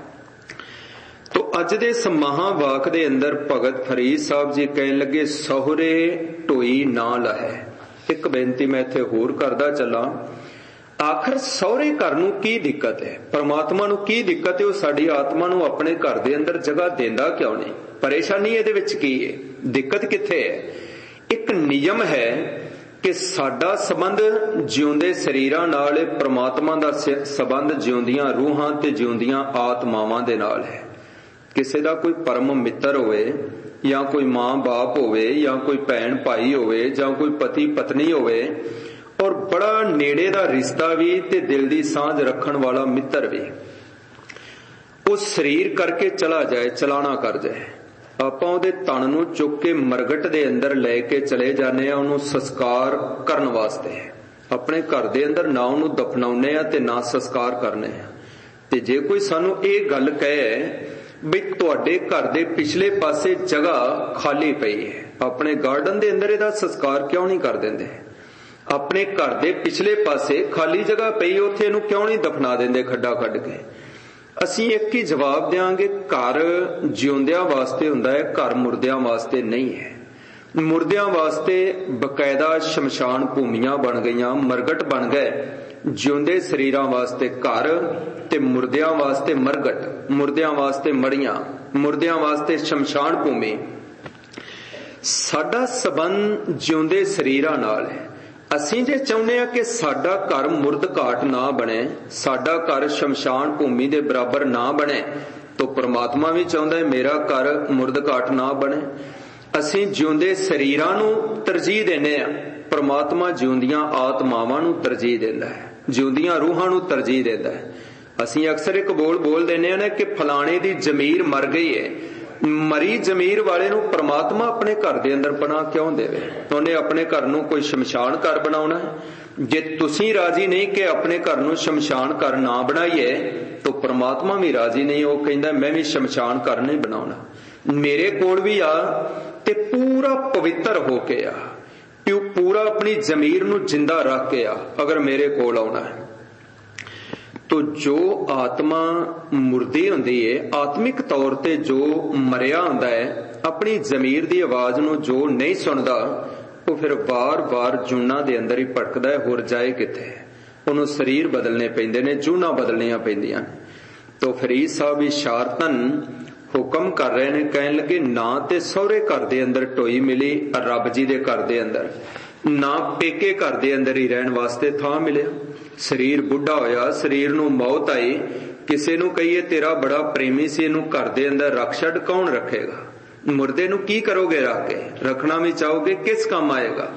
ਤੋ ਅੱਜ ਦੇ ਇਸ ਮਹਾਵਾਕ ਦੇ ਅੰਦਰ ਭਗਤ ਫਰੀਦ ਸਾਹਿਬ ਜੀ ਕਹਿਣ ਲੱਗੇ, ਸਹੁਰੇ ਢੋਈ ਨਾ ਲਾਹੈ। ਇੱਕ ਬੇਨਤੀ ਮੈਂ ਇੱਥੇ ਹੋਰ ਕਰਦਾ ਚੱਲਾਂ, ਆਖਰ ਸਹੁਰੇ ਘਰ ਨੂੰ ਕੀ ਦਿੱਕਤ ਹੈ? ਪਰਮਾਤਮਾ ਨੂੰ ਕੀ ਦਿੱਕਤ ਹੈ? ਉਹ ਸਾਡੀ ਆਤਮਾ ਨੂੰ ਆਪਣੇ ਘਰ ਦੇ ਅੰਦਰ ਜਗ੍ਹਾ ਦਿੰਦਾ ਕਿਉਂ ਨਹੀਂ? ਪਰੇਸ਼ਾਨੀ ਇਹਦੇ ਵਿੱਚ ਕੀ ਹੈ? ਦਿੱਕਤ ਕਿੱਥੇ ਹੈ? ਇੱਕ ਨਿਯਮ ਹੈ ਕਿ ਸਾਡਾ ਸੰਬੰਧ ਜਿਉਂਦੇ ਸਰੀਰਾਂ ਨਾਲ, ਪਰਮਾਤਮਾ ਦਾ ਸੰਬੰਧ ਜਿਉਂਦੀਆਂ ਰੂਹਾਂ ਤੇ ਜਿਉਂਦੀਆਂ ਆਤਮਾਵਾਂ ਦੇ ਨਾਲ ਹੈ। ਕਿਸੇ ਦਾ ਕੋਈ ਪਰਮ ਮਿੱਤਰ ਹੋਵੇ ਜਾਂ ਕੋਈ ਮਾਂ ਬਾਪ ਹੋਵੇ ਜਾਂ ਕੋਈ ਭੈਣ ਭਾਈ ਹੋਵੇ ਜਾਂ ਕੋਈ ਪਤੀ ਪਤਨੀ ਹੋਵੇ, ਔਰ ਬੜਾ ਨੇੜੇ ਦਾ ਰਿਸ਼ਤਾ ਵੀ ਤੇ ਦਿਲ ਦੀ ਸਾਂਝ ਰੱਖਣ ਵਾਲਾ ਮਿੱਤਰ ਵੀ, ਉਹ ਸਰੀਰ ਕਰਕੇ ਚਲਾ ਜਾਏ, ਚਲਾਣਾ ਕਰ ਜਾਏ, ਆਪਾਂ ਉਹਦੇ ਤਣ ਨੂੰ ਚੁੱਕ ਕੇ ਮਰਗਟ ਦੇ ਅੰਦਰ ਲੈ ਕੇ ਚਲੇ ਜਾਂਦੇ ਆ ਉਹਨੂੰ ਸੰਸਕਾਰ ਕਰਨ ਵਾਸਤੇ। ਆਪਣੇ ਘਰ ਦੇ ਅੰਦਰ ਨਾ ਉਹਨੂੰ ਦਫਨਾਉਨੇ ਆ ਤੇ ਨਾ ਸੰਸਕਾਰ ਕਰਨੇ ਆ। ਤੇ ਜੇ ਕੋਈ ਸਾਨੂੰ ਇਹ ਗੱਲ ਕਹੇ ਵੀ ਤੁਹਾਡੇ ਘਰ ਦੇ ਪਿਛਲੇ ਪਾਸੇ ਜਗ੍ਹਾ ਖਾਲੀ ਪਈ ਹੈ, ਆਪਣੇ ਗਾਰਡਨ ਦੇ ਅੰਦਰ ਇਹਦਾ ਸੰਸਕਾਰ ਕਿਉਂ ਨਹੀਂ ਕਰ ਦਿੰਦੇ? ਆਪਣੇ ਘਰ ਦੇ ਪਿਛਲੇ ਪਾਸੇ ਖਾਲੀ ਜਗ੍ਹਾ ਪਈ, ਉੱਥੇ ਇਹਨੂੰ ਕਿਉਂ ਨਹੀਂ ਦਫਨਾ ਦਿੰਦੇ ਖੱਡਾ ਕੱਢ ਕੇ? ਅਸੀਂ ਇੱਕ ਹੀ ਜਵਾਬ ਦਿਆਂਗੇ, ਘਰ ਜਿਉਂਦਿਆਂ ਵਾਸਤੇ ਹੁੰਦਾ ਹੈ, ਘਰ ਮੁਰਦਿਆਂ ਵਾਸਤੇ ਨਹੀਂ ਹੈ। ਮੁਰਦਿਆਂ ਵਾਸਤੇ ਬਕਾਇਦਾ ਸ਼ਮਸ਼ਾਨ ਭੂਮੀਆਂ ਬਣ ਗਈਆਂ, ਮਰਗਟ ਬਣ ਗਏ। ਜਿਉਂਦੇ ਸਰੀਰਾਂ ਵਾਸਤੇ ਘਰ ਤੇ ਮੁਰਦਿਆਂ ਵਾਸਤੇ ਮਰਗਟ, ਮੁਰਦਿਆਂ ਵਾਸਤੇ ਮੜੀਆਂ, ਮੁਰਦਿਆਂ ਵਾਸਤੇ ਸ਼ਮਸ਼ਾਨ ਭੂਮੀ। ਸਾਡਾ ਸੰਬੰਧ ਜਿਉਂਦੇ ਸਰੀਰਾਂ ਨਾਲ ਹੈ। ਅਸੀਂ ਜੇ ਚਾਹੁੰਦੇ ਹਾਂ ਕਿ ਸਾਡਾ ਘਰ ਮੁਰਦ ਘਾਟ ਨਾ ਬਣੇ, ਸਾਡਾ ਘਰ ਸ਼ਮਸ਼ਾਨ ਭੂਮੀ ਦੇ ਬਰਾਬਰ ਨਾ ਬਣੇ, ਤਾਂ ਪਰਮਾਤਮਾ ਵੀ ਚਾਹੁੰਦਾ ਹੈ ਮੇਰਾ ਘਰ ਮੁਰਦ ਘਾਟ ਨਾ ਬਣੇ। ਅਸੀਂ ਜਿਉਂਦੇ ਸਰੀਰਾਂ ਨੂੰ ਤਰਜੀਹ ਦਿੰਦੇ ਹਾਂ, ਪਰਮਾਤਮਾ ਜਿਉਂਦੀਆਂ ਆਤਮਾਵਾਂ ਨੂੰ ਤਰਜੀਹ ਦਿੰਦਾ ਹੈ, ਜਿਉਂਦੀਆਂ ਰੂਹਾਂ ਨੂੰ ਤਰਜੀਹ ਦਿੰਦਾ ਹੈ। ਅਸੀਂ ਅਕਸਰ ਇੱਕ ਬੋਲ ਬੋਲ ਦਿੰਦੇ ਹਾਂ ਨਾ ਕਿ ਫਲਾਣੇ ਦੀ ਜ਼ਮੀਰ ਮਰ ਗਈ ਹੈ। ਮਰੀ ਜ਼ਮੀਰ ਵਾਲੇ ਨੂੰ ਪਰਮਾਤਮਾ ਆਪਣੇ ਘਰ ਦੇ ਅੰਦਰ ਪਨਾਹ ਕਿਉਂ ਦੇਵੇ? ਉਹਨੇ ਆਪਣੇ ਘਰ ਨੂੰ ਕੋਈ ਸ਼ਮਸ਼ਾਨ ਘਰ ਬਣਾਉਣਾ ਹੈ। ਜੇ ਤੁਸੀਂ ਰਾਜੀ ਨਹੀਂ ਕਿ ਆਪਣੇ ਘਰ ਨੂੰ ਸ਼ਮਸ਼ਾਨ ਘਰ ਨਾ ਬਣਾਈਏ ਤਾਂ ਪਰਮਾਤਮਾ ਵੀ ਰਾਜੀ ਨਹੀਂ। ਉਹ ਕਹਿੰਦਾ ਮੈਂ ਵੀ ਸ਼ਮਸ਼ਾਨ ਘਰ ਨਹੀਂ ਬਣਾਉਣਾ, ਮੇਰੇ ਕੋਲ ਵੀ ਆ ਤੇ ਪੂਰਾ ਪਵਿੱਤਰ ਹੋ ਕੇ ਆ, ਪੂਰਾ ਆਪਣੀ ਜ਼ਮੀਰ ਨੂੰ ਜਿੰਦਾ ਰੱਖ ਕੇ ਆ ਅਗਰ ਮੇਰੇ ਕੋਲ ਆਉਣਾ ਹੈ। ਤੋ ਜੋ ਆਤਮਾ ਮੁਰਦੀ ਹੁੰਦੀ ਹੈ, ਆਤਮਿਕ ਤੌਰ ਤੇ ਜੋ ਮਰਿਆ ਹੁੰਦਾ ਹੈ, ਆਪਣੀ ਜ਼ਮੀਰ ਦੀ ਆਵਾਜ਼ ਨੂੰ ਜੋ ਨਹੀਂ ਸੁਣਦਾ, ਉਹ ਫਿਰ ਵਾਰ-ਵਾਰ ਜੂਨਾਂ ਦੇ ਅੰਦਰ ਹੀ ਭਟਕਦਾ ਹੈ। ਹੋਰ ਜਾਏ ਕਿੱਥੇ? ਉਹਨੂੰ ਸਰੀਰ ਬਦਲਨੇ ਪੈਂਦੇ ਨੇ, ਜੂਨਾਂ ਬਦਲਣੀਆਂ ਪੈਂਦੀਆਂ ਨੇ। ਤੋ ਫਰੀਦ ਸਾਹਿਬ ਇਸ਼ਾਰਤਨ ਹੁਕਮ ਕਰ ਰਹੇ ਨੇ, ਕਹਿਣ ਲੱਗੇ ਨਾ ਤੇ ਸਹੁਰੇ ਘਰ ਦੇ ਅੰਦਰ ਢੋਈ ਮਿਲੀ ਰੱਬ ਜੀ ਦੇ ਘਰ ਦੇ ਅੰਦਰ, ਨਾ ਪੇਕੇ ਘਰ ਦੇ ਅੰਦਰ ਹੀ ਰਹਿਣ ਵਾਸਤੇ ਥਾਂ ਮਿਲਿਆ। ਸਰੀਰ ਬੁੱਢਾ ਹੋਇਆ, ਸਰੀਰ ਨੂੰ ਮੌਤ ਆਈ, ਕਿਸੇ ਨੂੰ ਕਹੀਏ ਤੇਰਾ ਬੜਾ ਪ੍ਰੇਮੀ ਸੀ, ਇਹਨੂੰ ਘਰ ਦੇ ਅੰਦਰ ਰੱਖ ਛੱਡ, ਕੌਣ ਰੱਖੇਗਾ? ਮੁਰਦੇ ਨੂੰ ਕੀ ਕਰੋਗੇ ਰੱਖ ਕੇ? ਰੱਖਣਾ ਵੀ ਚਾਹੋਗੇ, ਕਿਸ ਕੰਮ ਆਏਗਾ?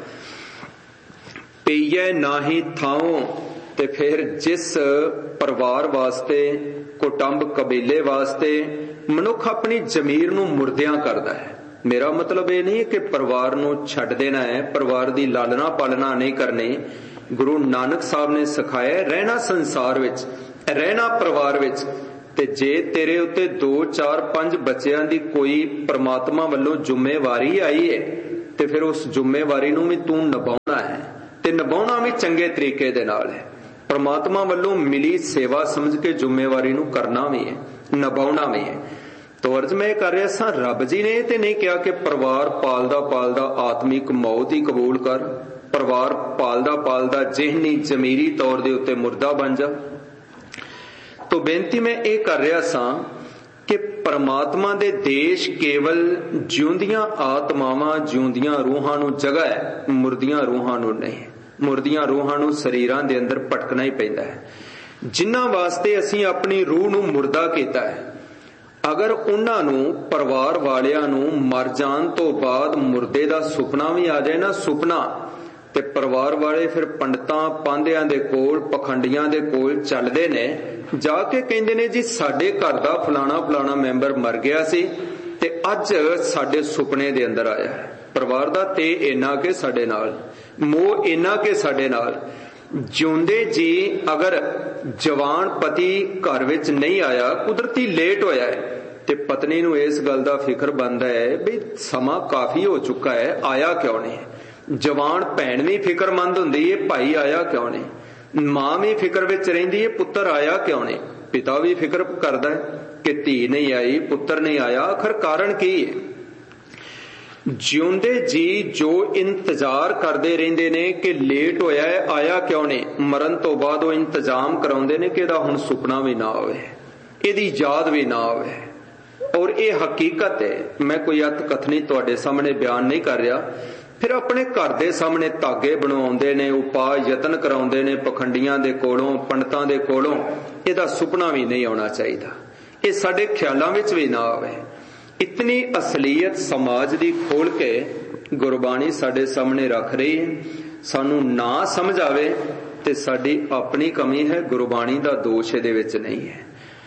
ਪਈਏ ਨਾਹੀ ਥਾਉ। ਤੇ ਫਿਰ ਜਿਸ ਪਰਿਵਾਰ ਵਾਸਤੇ, ਕੁਟੰਬ ਕਬੀਲੇ ਵਾਸਤੇ ਮਨੁੱਖ ਆਪਣੀ ਜ਼ਮੀਰ ਨੂੰ ਮੁਰਦਿਆਂ ਕਰਦਾ ਹੈ, ਮੇਰਾ ਮਤਲਬ ਇਹ ਨਹੀਂ ਕਿ ਪਰਿਵਾਰ ਨੂੰ ਛੱਡ ਦੇਣਾ ਹੈ, ਪਰਿਵਾਰ ਦੀ ਲਾਲਣਾ ਪਾਲਣਾ ਨਹੀਂ ਕਰਨੀ। ਗੁਰੂ ਨਾਨਕ ਸਾਹਿਬ ਨੇ ਸਿਖਾਇਆ ਰਹਿਣਾ ਸੰਸਾਰ ਵਿੱਚ, ਰਹਿਣਾ ਪਰਿਵਾਰ ਵਿੱਚ, ते जे तेरे उत्ते दो चार पंज बच्चों की कोई परमात्मा वालों जिम्मेवारी आई है ते फिर उस जिम्मेवारी नूं भी तू निभाउणा है ते निभाउणा भी चंगे तरीके दे नाल है। परमात्मा वालों मिली सेवा समझ के जिम्मेवारी नूं करना भी है, निभाउणा भी है। तो अर्ज मैं कर रहा सा, रब जी ने ते नहीं कहा कि परिवार पालदा पालदा आत्मिक मौत ही कबूल कर, परिवार पालदा पालदा जिहनी जमीरी तौर दे उत्ते मुर्दा बन जा। तो बेनती मैं ये कर रहा सा कि परमात्मा दे देश केवल जिउंदियां आत्मावां जिउंदियां रूहां नूं जगह है, मुर्दियां रूहां नूं नहीं। मुर्दियां रूहां नूं शरीरां दे अंदर भटकना ही पैंदा है। जिन्हां वास्ते असीं अपनी रूह नूं मुर्दा कीता है, अगर उन्हां नूं परिवार वालियां नूं मर जाण तो बाद मुर्दे दा सुपना भी आ जाए ना, सुपना, ते परिवार वाले फिर पंडितां पांधियां दे कोल पखंडियां दे कोल चलदे ने, जाके कहंदे ने जी साडे घर दा फलाना फलाना मैंबर मर गया सी ते अज साडे सुपने दे अंदर आया है। परिवार दा ते इन्ना के साडे नाल मोह, इन्ना के साडे नाल जिउंदे जी अगर जवान पति घर विच नहीं आया, कुदरती लेट होया है, ते पत्नी नूं इस गल दा फिक्र बनदा है भी समा काफी हो चुका है, आया क्यों नहीं। जवान भैन भी फिक्रमंद हुंदी है, भाई आया क्यों नहीं। मां भी फिक्र विच रहिंदी है, पुत्तर आया क्यों नहीं। पिता भी फिक्र करदा है कि धी नहीं आई, पुत्तर नहीं आया, आखिर कारण की है। जिउंदे जी जो इंतजार करते रहंदे ने कि लेट होया है, आया क्यों नहीं। मरण तो बाद वो इंतजाम कराउंदे ने कि इहदा हुण सुपना भी ना होवे, इहदी याद भी ना होवे। और ये हकीकत है, मैं कोई अत कथनी तुहाडे सामने बयान नहीं कर रहा। फिर अपने घर दे सामने धागे बनवाउंदे ने, उपाय यतन कराउंदे ने पखंडियां दे कोलों, पंडितां दे कोलों, इहदा सुपना भी नहीं आउणा चाहीदा, ये साडे ख्यालां विच भी ना आवे। इतनी असलीयत समाज दी खोल के गुरबाणी साडे सामने रख रही है। सानू ना समझ आवे ते साडी अपनी कमी है, गुरबाणी दा दोष इहदे विच नहीं है।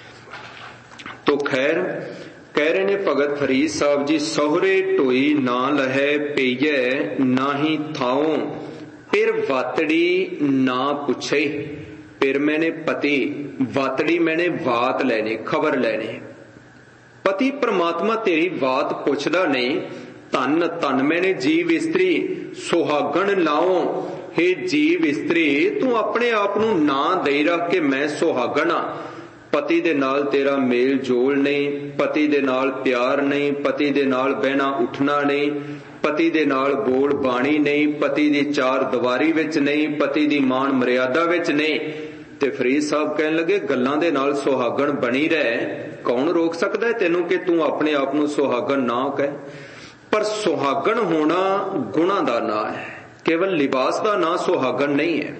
तो खैर कह रहे ने भगत फरीद साहब जी, सोहरे ढोई ना लहे पेइए नाही थाओ, फिर वातड़ी ना पुछे। फिर मैंने पति, वातड़ी मैंने वात लेने, खबर लेने। पति परमात्मा तेरी बात पुछदा नहीं। धन धन मैंने जीव इस्त्री सुहागण लाओ, हे जीव इस्त्री तू अपने आप नूं ना दई रख के मैं सुहागण आ। पति दे नाल तेरा मेल जोल नहीं, पति दे नाल प्यार नहीं, पति दे नाल बहना उठना नहीं, पति दे नाल बोल बाणी नहीं, पति दी चार दीवारी विच नहीं, पति दी मान मर्यादा विच नहीं। ते फरीद साहब कहन लगे गल्लां दे नाल सुहागण बनी रहे, कौन रोक सकता है तेनू कि तू अपने आप नूं सुहागण ना कह। पर सुहागण होना गुणा दा ना है, केवल लिबास दा ना सुहागण नहीं है।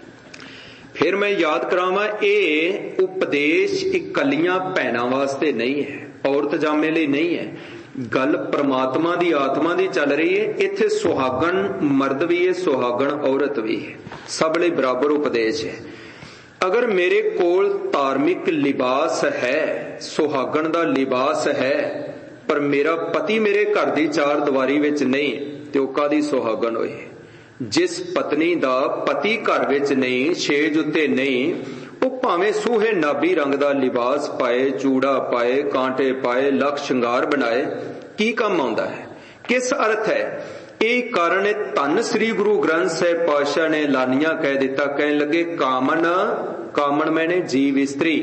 फिर मैं याद करावां, ये उपदेश इकल्लियां भैणां वास्ते नहीं है, औरत जामे लई नहीं है। गल परमात्मा दी आत्मा दी चल रही है। इत्थे सुहागण मर्द भी है, सुहागण औरत भी है, सब लई बराबर उपदेश है। अगर मेरे कोल धार्मिक लिबास है, सुहागण दा लिबास है, पर मेरा पति मेरे घर दी चार दीवारी विच नहीं, ते ओह कादी सुहागण होए। जिस पत्नी दा पति घर विच नहीं, छेज उत्ते नहीं, ओह भावें सूहे नाबी रंग दा लिबास पाए, चूड़ा पाए, कांटे पाए, लख श्रृंगार बनाए, की काम आउंदा है, किस अर्थ है। यही कारण धन श्री गुरु ग्रंथ साहिब पातशाह ने लानिया कह दिता, कहने लगे कामन, कामन मैंने जीव स्त्री,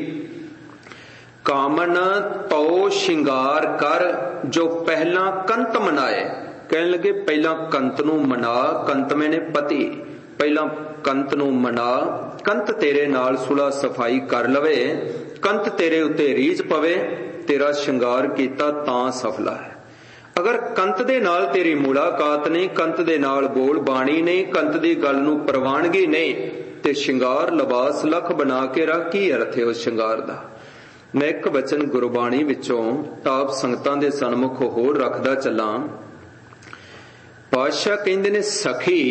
कामन तो श्रृंगार कर जो पहला कंत मनाए। कहने लगे पहला कंत नू मना, कंत मैंने पति, पहला कंत नू मना, कंत तेरे नाल सुलह सफाई कर लवे, कंत तेरे उत्ते रीझ पवे, तेरा श्रृंगार कीता तां सफला है। अगर कंत दे नाल तेरी मुलाकात नहीं, कंत दे नाल बोल बाणी नहीं, कंत दी गल नू प्रवानगी नहीं, ते श्रृंगार लिबास लख बना के रख, की अर्थ है उस श्रृंगार दा। मैं एक वचन गुरबाणी विचों आप संगतां दे सन्मुख होर रखदा चलां। पातशाह कहंदे ने सखी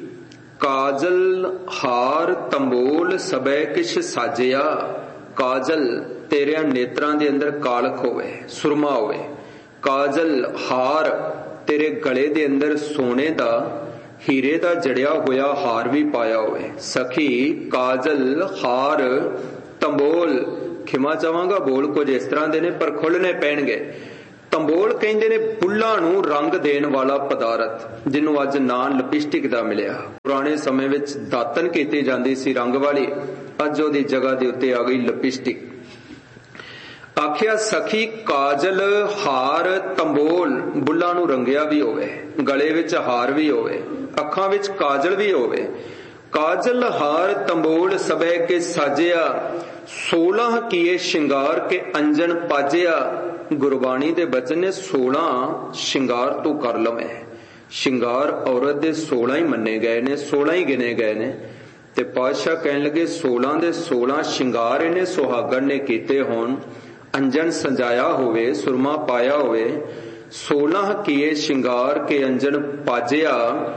काजल हार तंबोल सबे किश साजिया। काजल तेरे नेत्रां दे अंदर कालख होवे, सुरमा होवे। काजल हार तेरे गले दे अंदर सोने दा हीरे दा जड़िया होया हार भी पाया होवे। सखी काजल हार तंबोल ਖਿਮਾ ਚਾਹਾਂਗਾ, ਬੋਲ ਕੁਝ ਇਸ ਤਰ੍ਹਾਂ ਦੇ ਨੇ ਪਰ ਖੁੱਲ੍ਹਣੇ ਪੈਣਗੇ। ਤੰਬੋਲ ਕਹਿੰਦੇ ਨੇ ਬੁੱਲਾਂ ਨੂੰ ਰੰਗ ਦੇਣ ਵਾਲਾ ਪਦਾਰਥ, ਜਿਹਨੂੰ ਅੱਜ ਨਾਂ ਲਿਪਸਟਿਕ ਦਾ ਮਿਲਿਆ। ਪੁਰਾਣੇ ਸਮੇਂ ਵਿੱਚ ਦਾਤਨ ਕੀਤੀ ਜਾਂਦੀ ਸੀ ਰੰਗ ਵਾਲੀ, ਅੱਜ ਉਹਦੀ ਜਗ੍ਹਾ ਦੇ ਉੱਤੇ ਆ ਗਈ ਲਿਪਸਟਿਕ। ਆਖਿਆ ਸਖੀ ਕਾਜਲ ਹਾਰ ਤੰਬੋਲ, ਬੁੱਲਾਂ ਨੂੰ ਰੰਗਿਆ ਵੀ ਹੋਵੇ, ਗਲੇ ਵਿੱਚ ਹਾਰ ਵੀ ਹੋਵੇ, ਅੱਖਾਂ ਵਿੱਚ ਕਾਜਲ ਵੀ ਹੋਵੇ। ਕਾਜਲ ਹਾਰ ਤੰਬੋਲ ਸਬੈ ਕੇ ਸਾਜਿਆ, ਸੋਲਾਂ ਕੀਏ ਸ਼ਿੰਗਾਰ ਕੇ ਅੰਜਨ ਪਾਜਿਆ। ਗੁਰਬਾਣੀ ਦੇ ਬਚਨ ਨੇ ਸੋਲਾਂ ਸ਼ਿੰਗਾਰ ਤੂੰ ਕਰ ਲਵੇਂ। ਸ਼ਿੰਗਾਰ ਔਰਤ ਦੇ ਸੋਲਾਂ ਹੀ ਮੰਨੇ ਗਏ ਨੇ, ਸੋਲਾਂ ਹੀ ਗਿਣੇ ਗਏ ਨੇ। ਤੇ ਪਾਤਸ਼ਾਹ ਕਹਿਣ ਲੱਗੇ ਸੋਲਾਂ ਦੇ ਸੋਲਾਂ ਸ਼ਿੰਗਾਰ ਇਹਨੇ ਸੁਹਾਗਣ ਨੇ ਕੀਤੇ ਹੋਣ, ਅੰਜਨ ਸਜਾਇਆ ਹੋਵੇ, ਸੁਰਮਾ ਪਾਇਆ ਹੋਵੇ। ਸੋਲਾਂ ਕੀਏ ਸ਼ਿੰਗਾਰ ਕੇ ਅੰਜਨ ਪਾਜਿਆ,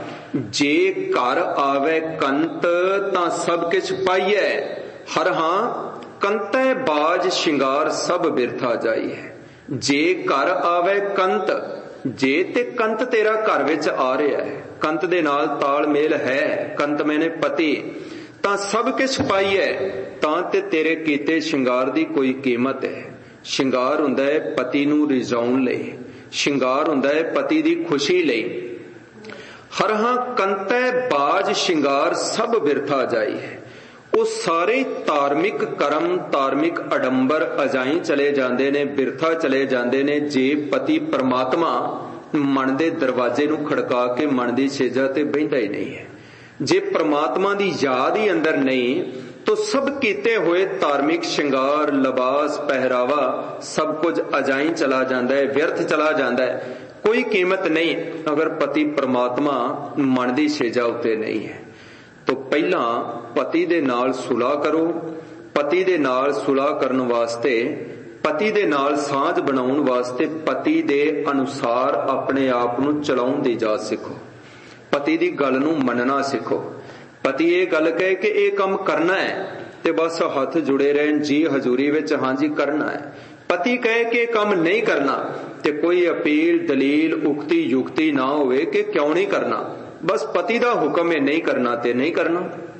ਜੇ ਘਰ ਆਵੇ ਕੰਤ ਤਾਂ ਸਭ ਕਿਛ ਪਾਈਐ। ਹਰ ਹਾਂ ਕੰਤੈ ਬਾਜ ਸ਼ਿੰਗਾਰ ਸਭ ਬਿਰਥਾ ਜਾਈਐ। ਜੇ ਘਰ ਆਵੇ ਕੰਤ, ਜੇ ਤੇ ਕੰਤ ਤੇਰਾ ਘਰ ਵਿੱਚ ਆ ਰਿਹਾ ਹੈ, ਕੰਤ ਦੇ ਨਾਲ ਤਾਲਮੇਲ ਹੈ, ਕੰਤ ਮੈਨੇ ਪਤੀ, ਤਾਂ ਸਭ ਕੁਛ ਪਾਈਐ, ਤਾਂ ਤੇ ਤੇਰੇ ਕੀਤੇ ਸ਼ਿੰਗਾਰ ਦੀ ਕੋਈ ਕੀਮਤ ਹੈ। ਸ਼ਿੰਗਾਰ ਹੁੰਦਾ ਹੈ ਪਤੀ ਨੂੰ ਰਿਝਾਉਣ ਲਈ, ਸ਼ਿੰਗਾਰ ਹੁੰਦਾ ਹੈ ਪਤੀ ਦੀ ਖੁਸ਼ੀ ਲਈ। ਹਰ ਹਾਂ ਕੰਤੈ ਬਾਜ ਸ਼ਿੰਗਾਰ ਸਭ ਬਿਰਥਾ ਜਾਈ ਹੈ। ਉਹ ਸਾਰੇ ਧਾਰਮਿਕ ਕਰਮ, ਧਾਰਮਿਕ ਅਡੰਬਰ ਅਜਾਈ ਚਲੇ ਜਾਂਦੇ ਨੇ, ਬਿਰਥਾ ਚਲੇ ਜਾਂਦੇ ਨੇ, ਜੇ ਪਤੀ ਪਰਮਾਤਮਾ ਮਨ ਦੇ ਦਰਵਾਜ਼ੇ ਨੂੰ ਖੜਕਾ ਕੇ ਮਨ ਦੀ ਸੇਜਾ ਤੇ ਬਹਿੰਦਾ ਹੀ ਨਹੀਂ ਹੈ। ਜੇ ਪਰਮਾਤਮਾ ਦੀ ਯਾਦ ਹੀ ਅੰਦਰ ਨਹੀਂ ਤਾਂ ਸਭ ਕੀਤੇ ਹੋਏ ਧਾਰਮਿਕ ਸ਼ਿੰਗਾਰ, ਲਿਬਾਸ, ਪਹਿਰਾਵਾ ਸਭ ਕੁਝ ਅਜਾਈ ਚਲਾ ਜਾਂਦਾ ਹੈ, ਵਿਅਰਥ ਚਲਾ ਜਾਂਦਾ ਹੈ, ਕੋਈ ਕੀਮਤ ਨਹੀਂ ਅਗਰ ਪਤੀ ਪਰਮਾਤਮਾ ਮਨ ਦੀ ਸੇਜਾ ਉੱਤੇ ਨਹੀਂ ਹੈ। ਤੋਂ ਪਹਿਲਾਂ ਪਤੀ ਦੇ ਨਾਲ ਸੁਲਾਹ ਕਰੋ। ਪਤੀ ਦੇ ਨਾਲ ਸੁਲਾਹ ਕਰਨ ਵਾਸਤੇ, ਪਤੀ ਦੇ ਨਾਲ ਸਾਂਝ ਬਣਾਉਣ ਵਾਸਤੇ ਪਤੀ ਦੇ ਅਨੁਸਾਰ ਆਪਣੇ ਆਪ ਨੂੰ ਚਲਾਉਣ ਦੀ ਜਾਚ ਸਿੱਖੋ। ਪਤੀ ਦੀ ਗੱਲ ਨੂੰ ਮੰਨਣਾ ਸਿੱਖੋ। ਪਤੀ ਇਹ ਗੱਲ ਕਹੇ ਕਿ ਇਹ ਕੰਮ ਕਰਨਾ ਹੈ ਤੇ ਬਸ ਹੱਥ ਜੁੜੇ ਰਹਿਣ, ਜੀ ਹਜ਼ੂਰੀ ਵਿੱਚ ਹਾਂਜੀ ਕਰਨਾ ਹੈ। ਪਤੀ ਕਹੇ ਕਿ ਇਹ ਕੰਮ ਨਹੀਂ ਕਰਨਾ ਤੇ ਕੋਈ ਅਪੀਲ, ਦਲੀਲ, ਉਕਤੀ, ਯੁਕਤੀ ਨਾ ਹੋਵੇ ਕਿ ਕਿਉਂ ਨਹੀਂ ਕਰਨਾ। ਬਸ ਪਤੀ ਦਾ ਹੁਕਮ ਹੈ ਨਹੀਂ ਕਰਨਾ ਤੇ ਨਹੀਂ ਕਰਨਾ।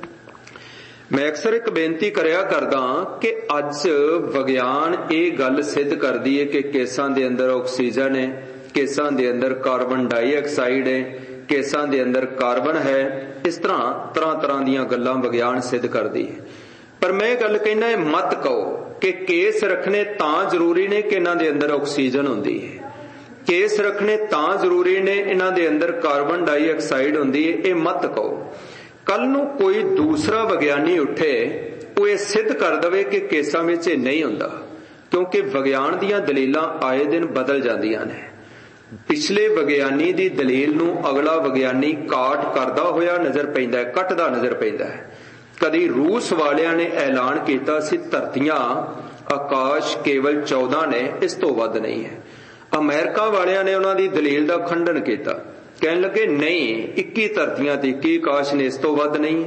ਮੈਂ ਅਕਸਰ ਇੱਕ ਬੇਨਤੀ ਕਰਿਆ ਕਰਦਾ ਕਿ ਅੱਜ ਵਿਗਿਆਨ ਇਹ ਗੱਲ ਸਿੱਧ ਕਰਦੀ ਹੈ ਕਿ ਕੇਸਾਂ ਦੇ ਅੰਦਰ ਆਕਸੀਜਨ ਹੈ, ਕੇਸਾਂ ਦੇ ਅੰਦਰ ਕਾਰਬਨ ਡਾਈਆਕਸਾਈਡ ਹੈ, ਕੇਸਾਂ ਦੇ ਅੰਦਰ ਕਾਰਬਨ ਹੈ। ਇਸ ਤਰ੍ਹਾਂ ਤਰ੍ਹਾਂ ਤਰ੍ਹਾਂ ਦੀਆਂ ਗੱਲਾਂ ਵਿਗਿਆਨ ਸਿੱਧ ਕਰਦੀ ਹੈ। ਪਰ ਮੈਂ ਇਹ ਗੱਲ ਕਹਿੰਦਾ ਹੈ ਮਤ ਕਹੋ ਕਿ ਕੇਸ ਰੱਖਣੇ ਤਾਂ ਜ਼ਰੂਰੀ ਨੇ ਕਿ ਇਹਨਾਂ ਦੇ ਅੰਦਰ ਆਕਸੀਜਨ ਹੁੰਦੀ ਹੈ, ਕੇਸ ਰੱਖਣੇ ਤਾਂ ਜ਼ਰੂਰੀ ਨੇ ਇਹਨਾਂ ਦੇ ਅੰਦਰ ਕਾਰਬਨ ਡਾਈਆਕਸਾਈਡ ਹੁੰਦੀ ਹੈ। ਇਹ ਮਤ ਕਹੋ। ਕੱਲ ਨੂੰ ਕੋਈ ਦੂਸਰਾ ਵਿਗਿਆਨੀ ਉੱਠੇ, ਉਹ ਇਹ ਸਿੱਧ ਕਰ ਦਵੇ ਕਿ ਕੇਸਾਂ ਵਿੱਚ ਇਹ ਨਹੀਂ ਹੁੰਦਾ, ਕਿਉਂਕਿ ਵਿਗਿਆਨ ਦੀਆਂ ਦਲੀਲਾਂ ਆਏ ਦਿਨ ਬਦਲ ਜਾਂਦੀਆਂ ਨੇ। ਪਿਛਲੇ ਵਿਗਿਆਨੀ ਦੀ ਦਲੀਲ ਨੂੰ ਅਗਲਾ ਵਿਗਿਆਨੀ ਕਾਟ ਕਰਦਾ ਹੋਇਆ ਨਜ਼ਰ ਪੈਂਦਾ ਹੈ, ਕੱਟਦਾ ਨਜ਼ਰ ਪੈਂਦਾ ਹੈ। ਕਦੀ ਰੂਸ ਵਾਲਿਆਂ ਨੇ ਐਲਾਨ ਕੀਤਾ ਸੀ ਧਰਤੀਆਂ ਆਕਾਸ਼ ਕੇਵਲ ਚੌਦਾਂ ਨੇ, ਇਸ ਤੋਂ ਵੱਧ ਨਹੀਂ ਹੈ। ਅਮਰੀਕਾ ਵਾਲਿਆਂ ਨੇ ਉਹਨਾਂ ਦੀ ਦਲੀਲ ਦਾ ਖੰਡਨ ਕੀਤਾ, ਕਹਿਣ ਲੱਗੇ ਨਹੀਂ, ਇੱਕੀ ਧਰਤੀਆਂ ਤੇ ਇੱਕੀ ਆਕਾਸ਼ ਨੇ, ਇਸ ਤੋਂ ਵੱਧ ਨਹੀਂ।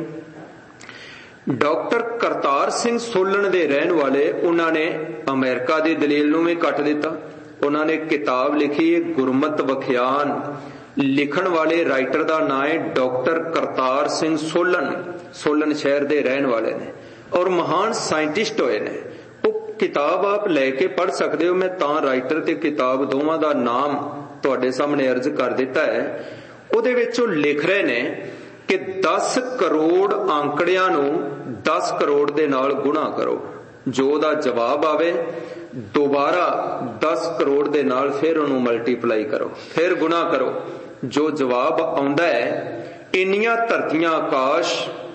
ਡਾਕਟਰ ਕਰਤਾਰ ਸਿੰਘ ਸੋਲਨ ਦੇ ਰਹਿਣ ਵਾਲੇ, ਉਹਨਾਂ ਨੇ ਅਮਰੀਕਾ ਦੀ ਦਲੀਲ ਨੂੰ ਵੀ ਕੱਟ ਦਿੱਤਾ। ਉਹਨਾਂ ਨੇ ਕਿਤਾਬ ਲਿਖੀ ਹੈ ਗੁਰਮਤ ਵਿਖਿਆਨ। ਲਿਖਣ ਵਾਲੇ ਰਾਈਟਰ ਦਾ ਨਾਂ ਹੈ ਡਾਕਟਰ ਕਰਤਾਰ ਸਿੰਘ ਸੋਲਨ, ਸੋਲਨ ਸ਼ਹਿਰ ਦੇ ਰਹਿਣ ਵਾਲੇ ਨੇ ਔਰ ਮਹਾਨ ਸਾਇੰਟਿਸਟ ਹੋਏ ਨੇ। ਉਹ ਕਿਤਾਬ ਆਪ ਲੈ ਕੇ ਪੜ੍ਹ ਸਕਦੇ ਹੋ। ਮੈਂ ਤਾਂ ਰਾਈਟਰ ਤੇ ਕਿਤਾਬ ਦੋਵਾਂ ਦਾ ਨਾਮ ਤੁਹਾਡੇ ਸਾਹਮਣੇ ਅਰਜ਼ ਕਰ ਦਿੱਤਾ ਹੈ। ਉਹਦੇ ਵਿੱਚ ਉਹ ਲਿਖ ਰਹੇ ਨੇ ਕਿ ਦਸ ਕਰੋੜ ਆંકੜਿਆਂ ਨੂੰ ਦਸ ਕਰੋੜ ਦੇ ਨਾਲ ਗੁਣਾ ਕਰੋ, ਜੋ ਉਹਦਾ ਜਵਾਬ ਆਵੇ ਦੁਬਾਰਾ ਦਸ ਕਰੋੜ ਦੇ ਨਾਲ ਫਿਰ ਉਹਨੂੰ ਮਲਟੀਪਲਾਈ ਕਰੋ, ਫਿਰ ਗੁਣਾ ਕਰੋ, ਜੋ ਜਵਾਬ ਆਉਂਦਾ ਹੈ ਇੰਨੀਆਂ ਧਰਤੀਆਂ ਆਕਾਸ਼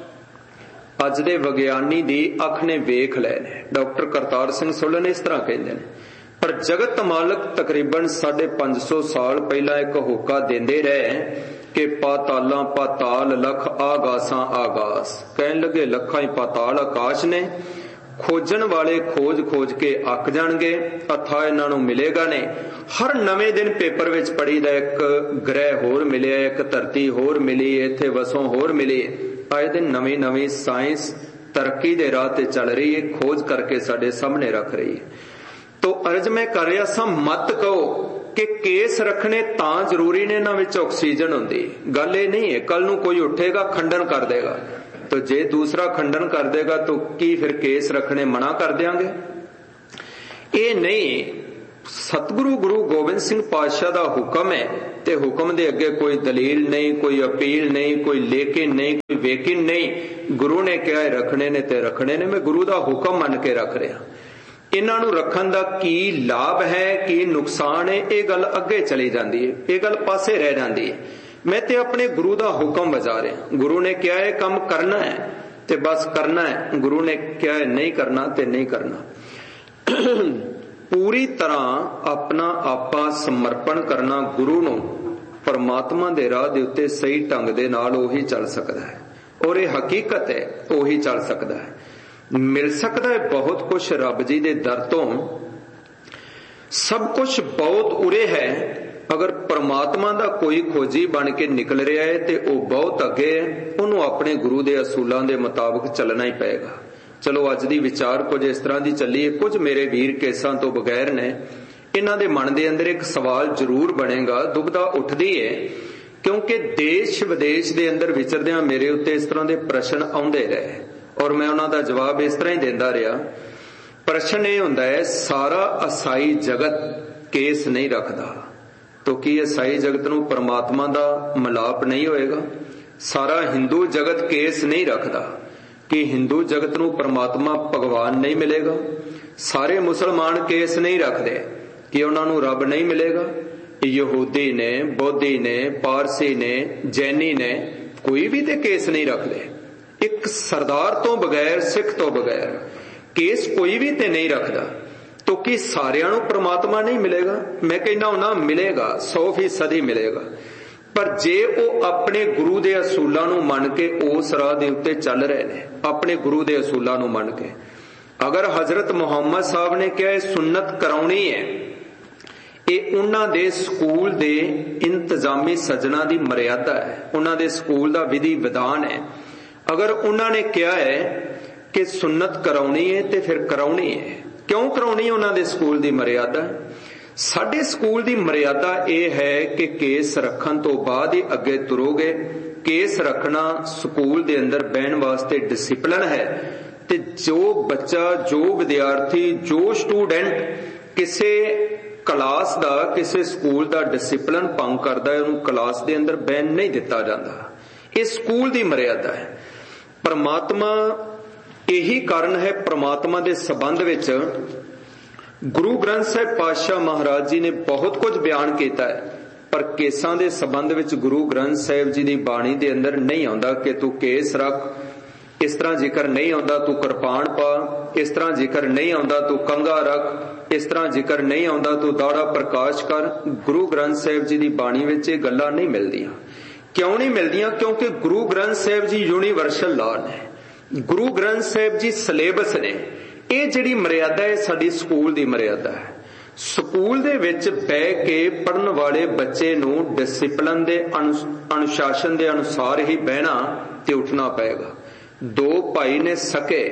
ਅੱਜ ਦੇ ਵਿਗਿਆਨੀ ਦੀ ਅੱਖ ਨੇ ਵੇਖ ਲਏ ਨੇ। ਡਾਕਟਰ ਕਰਤਾਰ ਸਿੰਘ ਸੋਲਨ ਇਸ ਤਰ੍ਹਾਂ ਕਹਿੰਦੇ ਨੇ। ਪਰ ਜਗਤ ਮਾਲਕ ਤਕਰੀਬਨ ਸਾਢੇ ਪੰਜ ਸੌ ਸਾਲ ਪਹਿਲਾਂ ਇੱਕ ਹੋਕਾ ਦਿੰਦੇ ਰਹੇ ਕਿ ਪਾਤਾਲਾਂ ਪਾਤਾਲ ਲੱਖ ਆਗਾਸਾਂ ਆਗਾਸ। ਕਹਿਣ ਲੱਗੇ ਲੱਖਾਂ ਹੀ ਪਾਤਾਲ ਆਕਾਸ਼ ਨੇ, ਖੋਜਣ ਵਾਲੇ ਖੋਜ ਖੋਜ ਕੇ ਅੱਕ ਜਾਣਗੇ, ਅਥਾ ਇਹਨਾਂ ਨੂੰ ਮਿਲੇਗਾ ਨਹੀਂ। ਹਰ ਨਵੇਂ ਦਿਨ ਪੇਪਰ ਵਿੱਚ ਪੜ੍ਹੀਦਾ ਇੱਕ ਗ੍ਰਹਿ ਹੋਰ ਮਿਲਿਆ, ਇੱਕ ਧਰਤੀ ਹੋਰ ਮਿਲੀ, ਇੱਥੇ ਵਸੋਂ ਹੋਰ ਮਿਲੀ। ਆਏ ਦਿਨ ਨਵੀਂ ਨਵੀਂ ਸਾਇੰਸ ਤਰੱਕੀ ਦੇ ਰਾਹ ਤੇ ਚੱਲ ਰਹੀ ਹੈ, ਖੋਜ ਕਰਕੇ ਸਾਡੇ ਸਾਹਮਣੇ ਰੱਖ ਰਹੀ ਹੈ। ਤੋ ਅਰਜ਼ ਮੈਂ ਕਰ ਰਿਹਾ ਸਾਂ, ਮਤ ਕਹੋ ਕਿ ਕੇਸ ਰੱਖਣੇ ਤਾਂ ਜ਼ਰੂਰੀ ਨੇ, ਇਹਨਾਂ ਵਿੱਚ ਆਕਸੀਜਨ ਹੁੰਦੀ। ਗੱਲ ਇਹ ਨਹੀਂ ਹੈ ਕੱਲ ਨੂੰ ਕੋਈ ਉੱਠੇਗਾ ਖੰਡਨ ਕਰ ਦੇਗਾ, तो जे दूसरा खंडन कर देगा तो की फिर केस रखने मना कर देंगे? ਇਹ ਨਹੀਂ। सतगुरु गुरु गोबिंद सिंह पातशाह का हुक्म है ते हुक्म दे अगे कोई दलील नहीं, कोई अपील नहीं, कोई लेकिन नहीं, कोई वेकिन नहीं। गुरु ने कहा रखने ने ते रखने ने, मैं गुरु का हुक्म मन के रख रहा। इन्हां नूं रखण दा की लाभ है, की नुकसान है, ये गल अगे चली जाती है, ये गल पासे रह जाती है। मैं ते अपने गुरु का हुक्म बजा रहा। गुरु ने क्या है काम करना है ते बस करना है, गुरु ने क्या है नहीं करना ते नहीं करना। पूरी तरह अपना आपा समर्पण करना गुरु नूं परमात्मा दे राह दे उत्ते सही ढंग दे नाल ओही चल सकदा है, और ये हकीकत है ओही चल सकदा है। मिल सकदा है बहुत कुछ रब जी दे दर तों, सब कुछ बहुत उरे है। अगर परमात्मा दा कोई खोजी बन के निकल रहा है तो वह बहुत अगे है, उन्होंने अपने गुरु दे असूलों के मुताबिक चलना ही पेगा। चलो अज दी विचार कुछ इस तरह की चली है, कुछ मेरे वीर केसां तो बगैर ने। इन्हां दे मन दे अंदर एक सवाल जरूर बनेगा, दुविधा उठदी है, क्योंकि देश विदेश दे अंदर विचरदियां मेरे उत्ते इस तरह के प्रश्न आउंदे रहे और मैं उन्हां दा जवाब इस तरह ही देंदा रहा। प्रश्न ये हुंदा है, सारा ईसाई जगत केस नहीं रखदा तो की ईसाई जगत नूं परमात्मा दा मिलाप नहीं होएगा? सारा हिंदू जगत केस नहीं रखदा कि हिंदू जगत नूं परमात्मा भगवान नहीं मिलेगा? सारे मुसलमान केस नहीं रखते कि उन्हां नूं रब नहीं मिलेगा? यहूदी ने, बौद्धी ने, पारसी ने, जैनी ने, कोई भी ते केस नहीं रखते। एक सरदार तो बगैर, सिख तो बगैर केस कोई भी ते नहीं रखता। तो कि सारियां नूं परमात्मा नहीं मिलेगा? मैं कहना हुंदा मिलेगा, सौ फीसद ही मिलेगा। पर जे वो अपने गुरु दे असूलां नूं मन के उस राह दे उत्ते चल रहे ने, अपने गुरु दे असूलां नूं मन के, अगर हजरत मुहम्मद साहब ने कहा सुन्नत कराउणी है, ये उन्हां दे स्कूल दे इंतजामी सजना दी मर्यादा है, उन्हां दे स्कूल दा विधि विधान है। अगर उन्होंने कहा है कि सुन्नत कराउणी है तो फिर कराउणी है। क्यों कराउणी है? उन्हां दे स्कूल दी मर्यादा। साडे स्कूल दी मर्यादा यह है कि केस रखण तो बाद ही अगे तुरोगे। केस रखना स्कूल दे अंदर बहन वास्ते डिसिपलिन है, ते जो बच्चा, जो विद्यार्थी, जो स्टूडेंट किसी क्लास दा, किसी स्कूल दा डिसिपलिन भंग करदा है, उन्हें क्लास दे अंदर बहन नहीं दिता जाता। ये स्कूल दी मर्यादा है। परमात्मा यही कारण है, परमात्मा दे संबंध विच गुरु ग्रंथ साहिब पातशाह महाराज जी ने बहुत कुछ बयान किया है, पर केसां दे संबंध विच गुरु ग्रंथ साहिब जी दी बाणी दे अंदर नहीं आउंदा कि तू केस रख, इस तरह जिक्र नहीं आउंदा तू किरपान पा, इस तरह जिक्र नहीं आउंदा तू कंघा रख, इस तरह जिक्र नहीं आउंदा तू दाड़ा प्रकाश कर। गुरु ग्रंथ साहिब जी दी बाणी विच ये गल्लां नहीं मिलदियां। क्यों नहीं मिलदियां? क्योंकि गुरु ग्रंथ साहिब जी यूनीवर्सल लॉ ने, गुरु ग्रंथ साहिब जी सिलेबस ने। ये जिहड़ी मर्यादा है साडी स्कूल दी मर्यादा है। स्कूल दे विच बैठ के पढ़न वाले बच्चे नूं डिसिपलिन दे अनुशासन दे अनुसार ही बहना ते उठना पएगा। दो भाई ने सके,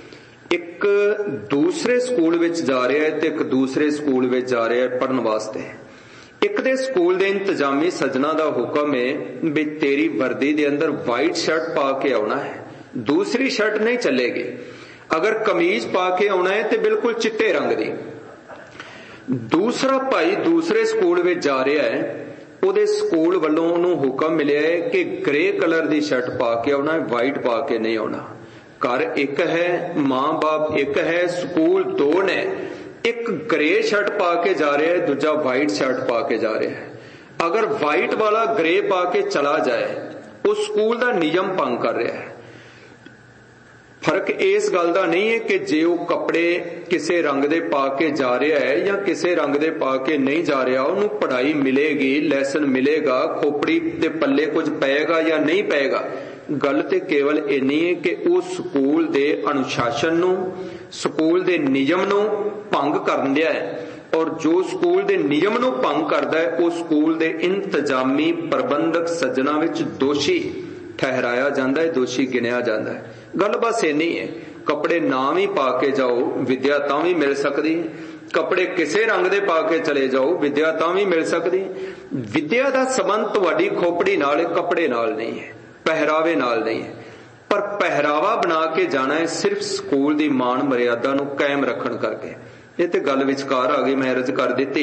एक दूसरे स्कूल विच जा रहा है ते एक दूसरे स्कूल विच जा रहा है पढ़न वास्ते। एक दे स्कूल दे इंतजामी सजना दा हुक्म है भी तेरी वर्दी दे अंदर वाइट शर्ट पा के आना है, दूसरी शर्ट नहीं चलेगी। अगर कमीज पा के आना है तो बिल्कुल चिट्टे रंग दी। दूसरा भाई दूसरे स्कूल में जा रहा है, उहदे स्कूल वालों उहनूं हुक्म मिलिया है कि ग्रे कलर दी शर्ट पा के आना है, वाइट पा के नहीं आना। घर एक है, मां बाप एक है, स्कूल दो ने। एक ग्रे शर्ट पा के जा रहा है, दूजा वाइट शर्ट पा के जा रहा है। अगर वाइट वाला ग्रे पा के चला जाए, उस स्कूल का नियम भंग कर रहा है। फर्क इस गल का नहीं है कि जे वो कपड़े किसी रंग दे पा के जा रहा है या किसी रंग दे पा के नहीं जा रहा, उन्होंने पढ़ाई मिलेगी, लैसन मिलेगा, खोपड़ी दे पल्ले कुछ पेगा या नहीं पेगा। गल ते केवल इन्नी है कि उस स्कूल दे अनुशासन नूं, स्कूल दे नियम नूं भंग कर दिया है, और जो स्कूल दे नियम नूं भंग करदा है उस स्कूल दे इंतजामी प्रबंधक सज्जना विच दोषी ठहराया जाता है, दोषी गिनिया जाता है। गल बस इन्नी है। कपड़े नाम ही पा के जाओ, विद्या तां भी मिल सकती है। कपड़े किसी रंग दे पा के चले जाओ, विद्या तां भी मिल सकती। विद्या दा संबंध तुहाडी खोपड़ी नाल, कपड़े नाल नहीं है, पहरावे नाल नहीं है। पर पहरावा बना के जाना है सिर्फ स्कूल दी मान मर्यादा नूं कायम रखण करके। ਇਹ ਤੇ ਗੱਲ ਵਿਚਕਾਰ ਆ ਗਈ, ਮੈਂ ਅਰਜ਼ ਕਰ ਦਿੱਤੀ।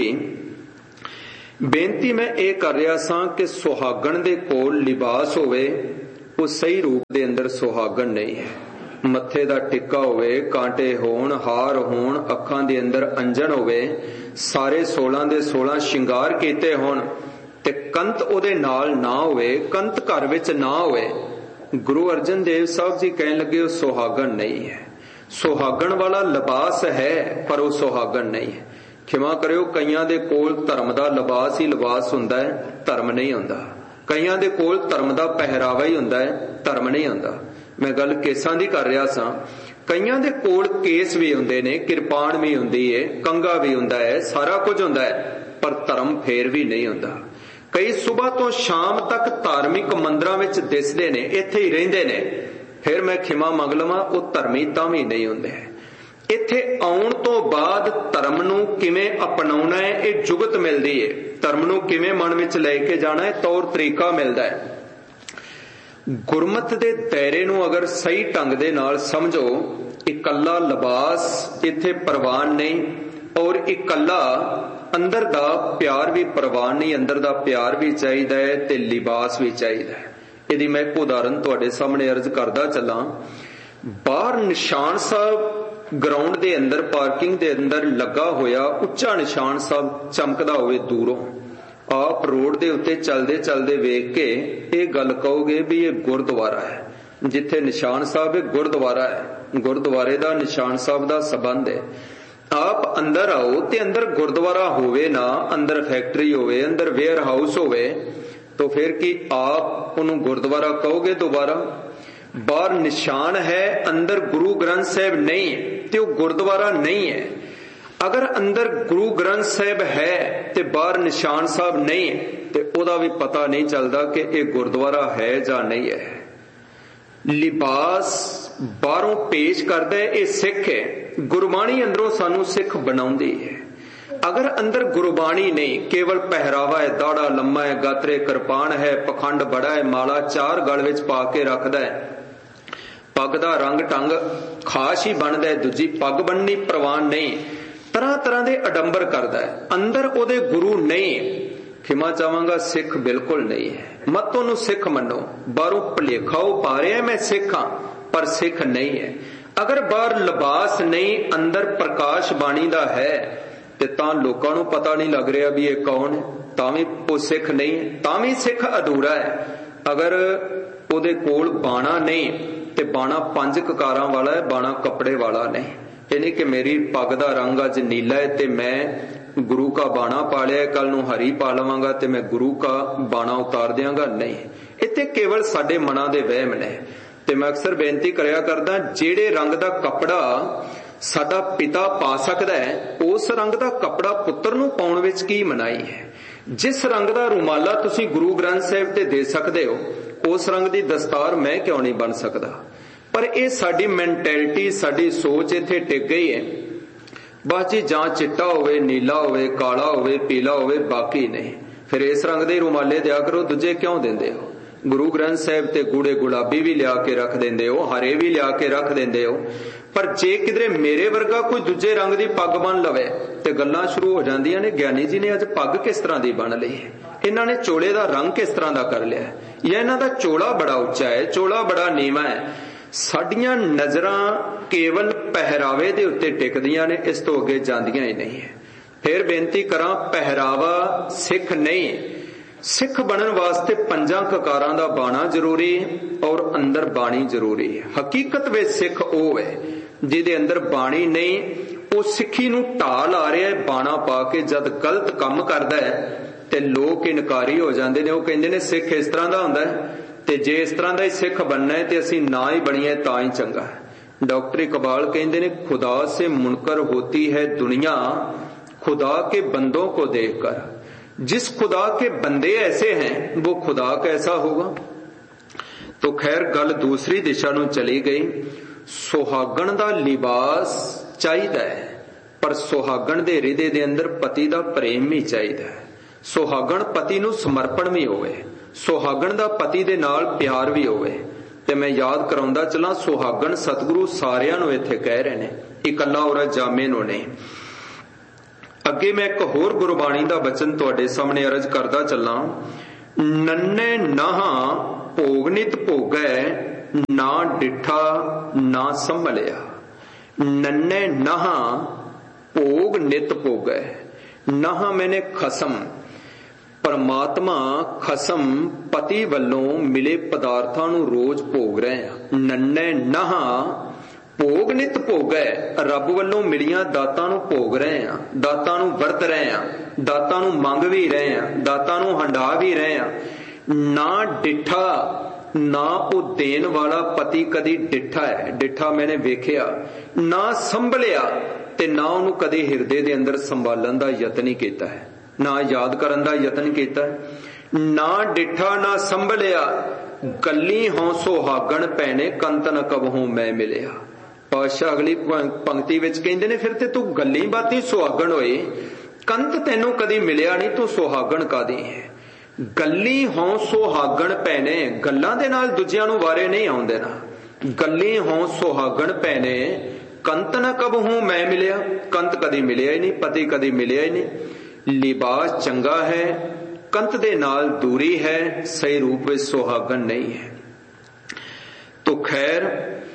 ਬੇਨਤੀ ਮੈਂ ਇਹ ਕਰ ਰਿਹਾ ਸਾਂ ਕਿ ਸੁਹਾਗਣ ਦੇ ਕੋਲ ਲਿਬਾਸ ਹੋਵੇ, ਉਹ ਸਹੀ ਰੂਪ ਦੇ ਅੰਦਰ ਸੁਹਾਗਣ ਨਹੀਂ ਹੈ। ਮੱਥੇ ਦਾ ਟਿੱਕਾ ਹੋਵੇ, ਕਾਂਟੇ ਹੋਣ, ਹਾਰ ਹੋਣ, ਅੱਖਾਂ ਦੇ ਅੰਦਰ ਅੰਜਨ ਹੋਵੇ, ਸਾਰੇ ਸੋਲਾਂ ਦੇ ਸੋਲਾਂ ਸ਼ਿੰਗਾਰ ਕੀਤੇ ਹੋਣ, ਤੇ ਕੰਤ ਉਹਦੇ ਨਾਲ ਨਾ ਹੋਵੇ, ਕੰਤ ਘਰ ਵਿੱਚ ਨਾ ਹੋਵੇ। ਗੁਰੂ ਅਰਜਨ ਦੇਵ ਸਾਹਿਬ ਜੀ ਕਹਿਣ ਲੱਗੇ ਉਹ ਸੁਹਾਗਣ ਨਹੀਂ ਹੈ। ਸੁਹਾਗਣ ਵਾਲਾ ਲਿਬਾਸ ਹੈ ਪਰ ਉਹ ਸੁਹਾਗਣ ਨਹੀਂ ਹੈ। ਖਿਮਾ ਕਰਿਓ, ਕਈਆਂ ਦੇ ਕੋਲ ਧਰਮ ਦਾ ਲਿਬਾਸ ਹੀ ਲਿਬਾਸ ਹੁੰਦਾ ਹੈ, ਧਰਮ ਨਹੀਂ ਹੁੰਦਾ। ਕਈਆਂ ਦੇ ਕੋਲ ਧਰਮ ਦਾ ਪਹਿਰਾਵਾ ਹੀ ਹੁੰਦਾ ਹੈ, ਧਰਮ ਨਹੀਂ ਹੁੰਦਾ। ਮੈਂ ਗੱਲ ਕੇਸਾਂ ਦੀ ਕਰ ਰਿਹਾ ਸਾਂ। ਕਈਆਂ ਦੇ ਕੋਲ ਕੇਸ ਵੀ ਹੁੰਦੇ ਨੇ, ਕਿਰਪਾਨ ਵੀ ਹੁੰਦੀ ਹੈ, ਕੰਗਾ ਵੀ ਹੁੰਦਾ ਹੈ, ਸਾਰਾ ਕੁਝ ਹੁੰਦਾ ਹੈ, ਪਰ ਧਰਮ ਫੇਰ ਵੀ ਨਹੀਂ ਹੁੰਦਾ। ਕਈ ਸਵੇਰ ਤੋਂ ਸ਼ਾਮ ਤੱਕ ਧਾਰਮਿਕ ਮੰਦਰਾਂ ਵਿੱਚ ਦਿਸਦੇ ਨੇ, ਇੱਥੇ ਹੀ ਰਹਿੰਦੇ ਨੇ, ਫਿਰ ਮੈਂ ਖਿਮਾ ਮੰਗ ਲਵਾਂ ਉਹ ਧਰਮੀ ਤਾਂ ਵੀ ਨਹੀਂ ਹੁੰਦੇ। ਇੱਥੇ ਆਉਣ ਤੋਂ ਬਾਅਦ ਧਰਮ ਨੂੰ ਕਿਵੇਂ ਅਪਣਾਉਣਾ ਹੈ ਇਹ ਜੁਗਤ ਮਿਲਦੀ ਹੈ। ਧਰਮ ਨੂੰ ਕਿਵੇਂ ਮਨ ਵਿੱਚ ਲੈ ਕੇ ਜਾਣਾ ਹੈ ਤੌਰ ਤਰੀਕਾ ਮਿਲਦਾ ਹੈ। ਗੁਰਮਤ ਦੇ ਦਾਇਰੇ ਨੂੰ ਅਗਰ ਸਹੀ ਢੰਗ ਦੇ ਨਾਲ ਸਮਝੋ, ਇਕੱਲਾ ਲਿਬਾਸ ਇੱਥੇ ਪ੍ਰਵਾਨ ਨਹੀਂ, ਔਰ ਇਕੱਲਾ ਅੰਦਰ ਦਾ ਪਿਆਰ ਵੀ ਪ੍ਰਵਾਨ ਨਹੀਂ। ਅੰਦਰ ਦਾ ਪਿਆਰ ਵੀ ਚਾਹੀਦਾ ਹੈ ਤੇ ਲਿਬਾਸ ਵੀ ਚਾਹੀਦਾ ਹੈ। ਇਹਦੀ ਮੈਂ ਇੱਕ ਉਦਾਹਰਨ ਤੁਹਾਡੇ ਸਾਹਮਣੇ ਅਰਜ਼ ਕਰਦਾ ਚੱਲਾਂ। ਬਾਹਰ ਨਿਸ਼ਾਨ ਸਾਹਿਬ ਗਰਾਊਂਡ ਦੇ ਅੰਦਰ, ਪਾਰਕਿੰਗ ਦੇ ਅੰਦਰ ਲੱਗਾ ਹੋਇਆ ਉੱਚਾ ਨਿਸ਼ਾਨ ਸਾਹਿਬ ਚਮਕਦਾ ਹੋਵੇ ਦੂਰੋਂ, ਆਪ ਰੋਡ ਦੇ ਉੱਤੇ ਚੱਲਦੇ ਚੱਲਦੇ ਵੇਖ ਕੇ ਇਹ ਗੱਲ ਕਹੋਗੇ ਵੀ ਇਹ ਗੁਰਦੁਆਰਾ ਹੈ। ਜਿੱਥੇ ਨਿਸ਼ਾਨ ਸਾਹਿਬ ਹੈ ਗੁਰਦੁਆਰਾ ਹੈ, ਗੁਰਦੁਆਰੇ ਦਾ ਨਿਸ਼ਾਨ ਸਾਹਿਬ ਦਾ ਸੰਬੰਧ ਹੈ। ਆਪ ਅੰਦਰ ਆਓ ਤੇ ਅੰਦਰ ਗੁਰਦੁਆਰਾ ਹੋਵੇ ਨਾ, ਅੰਦਰ ਫੈਕਟਰੀ ਹੋਵੇ, ਅੰਦਰ ਵੇਅਰ ਹਾਊਸ ਹੋਵੇ, तो फिर कि आप उन्होंने गुरुद्वारा कहोगे दोबारा? बाहर निशान है, अंदर गुरु ग्रंथ साहिब नहीं तो गुरुद्वारा नहीं है। अगर अंदर गुरु ग्रंथ साहिब है तो बाहर निशान साहब नहीं तो ओदा भी पता नहीं चलता कि यह गुरुद्वारा है या नहीं है। लिबास बाहरों पेश करता है, यह सिख है। गुरबाणी अंदरों सानू सिख बनाउंदी है। अगर अंदर गुरबाणी नहीं, केवल पहरावा है, दाड़ा लम्मा है, गात्रे कृपान है, पखंड बड़ा है, माला चार गल विच पा के रखदा है, पग दा रंग ढंग खास ही बनदा है, दूजी पग बननी प्रवान नहीं, तरह तरह दे अडंबर करदा है, अंदर ओदे गुरु नहीं, खिमा चाहांगा सिख बिल्कुल नहीं है। मत ओनू सिख मनो, बाहरों भुलेखा पा रहा मैं सिख हां पर सिख नहीं है। अगर बाहर लिबास नहीं, अंदर प्रकाश बाणी दा है ते तां लोकां नूं पता नहीं लग रहा भी ये कौन है, तां भी वो सिख नहीं, तां भी सिख अधूरा है। अगर ओदे कोल बाणा नहीं ते बाणा पंज ककारां वाला है, बाणा कपड़े वाला नहीं। ये नहीं कि मेरी पग दा रंग अज नीला है ते मैं गुरु का बाणा पा लिया, कल नूं हरी पा लवांगा ते मैं गुरु का बाणा उतार दियांगा, नहीं। इत्थे केवल साडे मनां दे वहम ने। ते मैं अक्सर बेनती करया करदा, जेड़े रंग दा कपड़ा साडा पिता पा सकदा है, उस रंग दा कपड़ा पुत्र नूं पाउण विच की मनाई है। जिस रंग दा रुमाला तुसीं गुरु ग्रंथ साहिब ते दे सकदे हो, उस रंग दी दस्तार मैं क्यों नहीं बन सकदा? पर यह साडी मैंटैलिटी, साडी सोच इत्थे टिक गई है। बस जी जां चिट्टा होवे, नीला होवे, काला होवे, पीला होवे, बाकी नहीं। फिर इस रंग दे रुमाले दिया करो, दूजे क्यों देंदे हो? गुरु ग्रंथ साहिब ते गूड़े गुलाबी भी लिया के रख देंदे हो, हरे भी लिया के रख देंदे हो। पर जे किधरे मेरे वर्गा कोई दूजे रंग दी पग बन लवे ते गल्लां शुरू हो जांदियां ने, ज्ञानी जी ने अज पग किस तरह दी बन लई है, इन्हां ने चोले दा रंग किस तरह दा कर लिया, या इन्हां दा चोला बड़ा उच्चा है, चोला बड़ा नीवा है। साडियां नजरां केवल पहरावे दे उत्ते टिकदियां ने, इस तो अगे जांदियां ही नहीं है। फिर बेनती करां, पहरावा सिख नहीं, सिख बनन वास्ते पंजां ककारां दा बाणा जरूरी और अंदर बाणी जरूरी है। हकीकत विच सिख ओह है जिहदे अंदर बाणी नहीं, वो सिक्खी नूं ढा ला रहा है बाणा पा के। जद गलत काम करदा है ते लोग इनकारी हो जांदे ने, वो कहंदे ने सिख इस तरह दा हुंदा है, ते जे इस तरह दा ही सिख बनना है ते असीं ना ही बणीए तां ही चंगा है। डॉक्टर इकबाल कहंदे ने, खुदा से मुनकर होती है दुनिया, खुदा के बंदों को देखकर। जिस खुदा के बंदे ऐसे हैं वो खुदा कैसा होगा? तो खैर गल दूसरी दिशा नूं चली गई। सुहागण दा लिबास चाहिदा है, पर सुहागण दे हृदय दे अंदर पति दा प्रेम भी चाहिदा है। सुहागण पति नूं समर्पण भी होवे, सुहागण दा पति दे नाल प्यार भी होवे। ते मैं याद कराउंदा चला, सुहागण सतगुरु सारियां नूं इत्थे कह रहे ने, इकल्ला औरत जामे नूं नहीं। ਅੱਗੇ ਮੈਂ ਇੱਕ ਹੋਰ ਗੁਰਬਾਣੀ ਦਾ ਬਚਨ ਤੁਹਾਡੇ ਸਾਹਮਣੇ ਅਰਜ਼ ਕਰਦਾ ਚੱਲਾਂ। ਨੰਨੇ ਨਾਹਾਂ ਭੋਗ ਨਿਤ ਭੋਗੈ, ਨਾ ਡਿਠਾ ਨਾ ਸੰਭਲਿਆ। ਨੰਨੇ ਨਾਹਾਂ ਭੋਗ ਨਿਤ ਭੋਗੈ। ਨਾਹਾਂ ਮੈਨੇ ਖਸਮ, ਪਰਮਾਤਮਾ ਖਸਮ ਪਤੀ ਵੱਲੋਂ ਮਿਲੇ ਪਦਾਰਥਾਂ ਨੂੰ ਰੋਜ਼ ਭੋਗ ਰਹੇ ਆ। ਨੰਨੇ ਨਾਹਾਂ ਭੋਗ ਨਿਤ ਭੋਗੈ, ਰੱਬ ਵੱਲੋਂ ਮਿਲੀਆਂ ਦਾਤਾਂ ਨੂੰ ਭੋਗ ਰਹੇ ਆ, ਦਾਤਾਂ ਨੂੰ ਵਰਤ ਰਹੇ ਆ, ਦਾਤਾਂ ਨੂੰ ਮੰਗ ਵੀ ਰਹੇ ਆ, ਦਾਤਾਂ ਨੂੰ ਹੰਢਾ ਵੀ ਰਹੇ ਆ। ਨਾ ਡਿਠਾ, ਨਾ ਉਹ ਦੇਣ ਵਾਲਾ ਪਤੀ ਕਦੀ ਡਿਠਾ ਹੈ, ਡਿਠਾ ਮੈਨੇ ਵੇਖਿਆ, ਨਾ ਸੰਭਲਿਆ, ਤੇ ਨਾ ਉਹਨੂੰ ਕਦੇ ਹਿਰਦੇ ਦੇ ਅੰਦਰ ਸੰਭਾਲਣ ਦਾ ਯਤਨ ਹੀ ਕੀਤਾ ਹੈ, ਨਾ ਯਾਦ ਕਰਨ ਦਾ ਯਤਨ ਕੀਤਾ। ਨਾ ਡਿਠਾ ਨਾ ਸੰਭਲਿਆ, ਗੱਲੀ ਹੋਂ ਸੁਹਾਗਣ ਭੈਣੇ, ਕੰਤ ਨ ਕਬਹੂ ਮੈਂ ਮਿਲਿਆ। ਪਾਤਸ਼ਾਹ ਅਗਲੀ ਪੰਕਤੀ ਵਿੱਚ ਕਹਿੰਦੇ ਨੇ, ਫਿਰ ਤੇ ਤੂੰ ਗੱਲੀ ਬਾਤੀ ਸੁਹਾਗਣ ਹੋਏ, ਕੰਤ ਤੈਨੂੰ ਕਦੀ ਮਿਲਿਆ ਨਹੀਂ, ਤੂੰ ਸੁਹਾਗਣ ਕਾਦੀ ਹੈ। ਗੱਲੀ ਹੋਂ ਸੁਹਾਗਣ ਭੈਣੇ, ਗੱਲਾਂ ਦੇ ਨਾਲ ਦੂਜਿਆਂ ਨੂੰ ਵਾਰੇ ਨਹੀਂ ਆਉਣ ਦੇਣਾ। ਗੱਲੀ ਹੋਂ ਸੁਹਾਗਣ ਭੈਣੇ, ਕੰਤ ਨ ਕਬਹੂ ਮੈਂ ਮਿਲਿਆ, ਕੰਤ ਕਦੀ ਮਿਲਿਆ ਹੀ ਨਹੀਂ, ਪਤੀ ਕਦੀ ਮਿਲਿਆ ਹੀ ਨਹੀਂ। ਲਿਬਾਸ ਚੰਗਾ ਹੈ, ਕੰਤ ਦੇ ਨਾਲ ਦੂਰੀ ਹੈ, ਸਹੀ ਰੂਪ ਵਿੱਚ ਸੁਹਾਗਣ ਨਹੀਂ ਹੈ। ਤੋ ਖੈਰ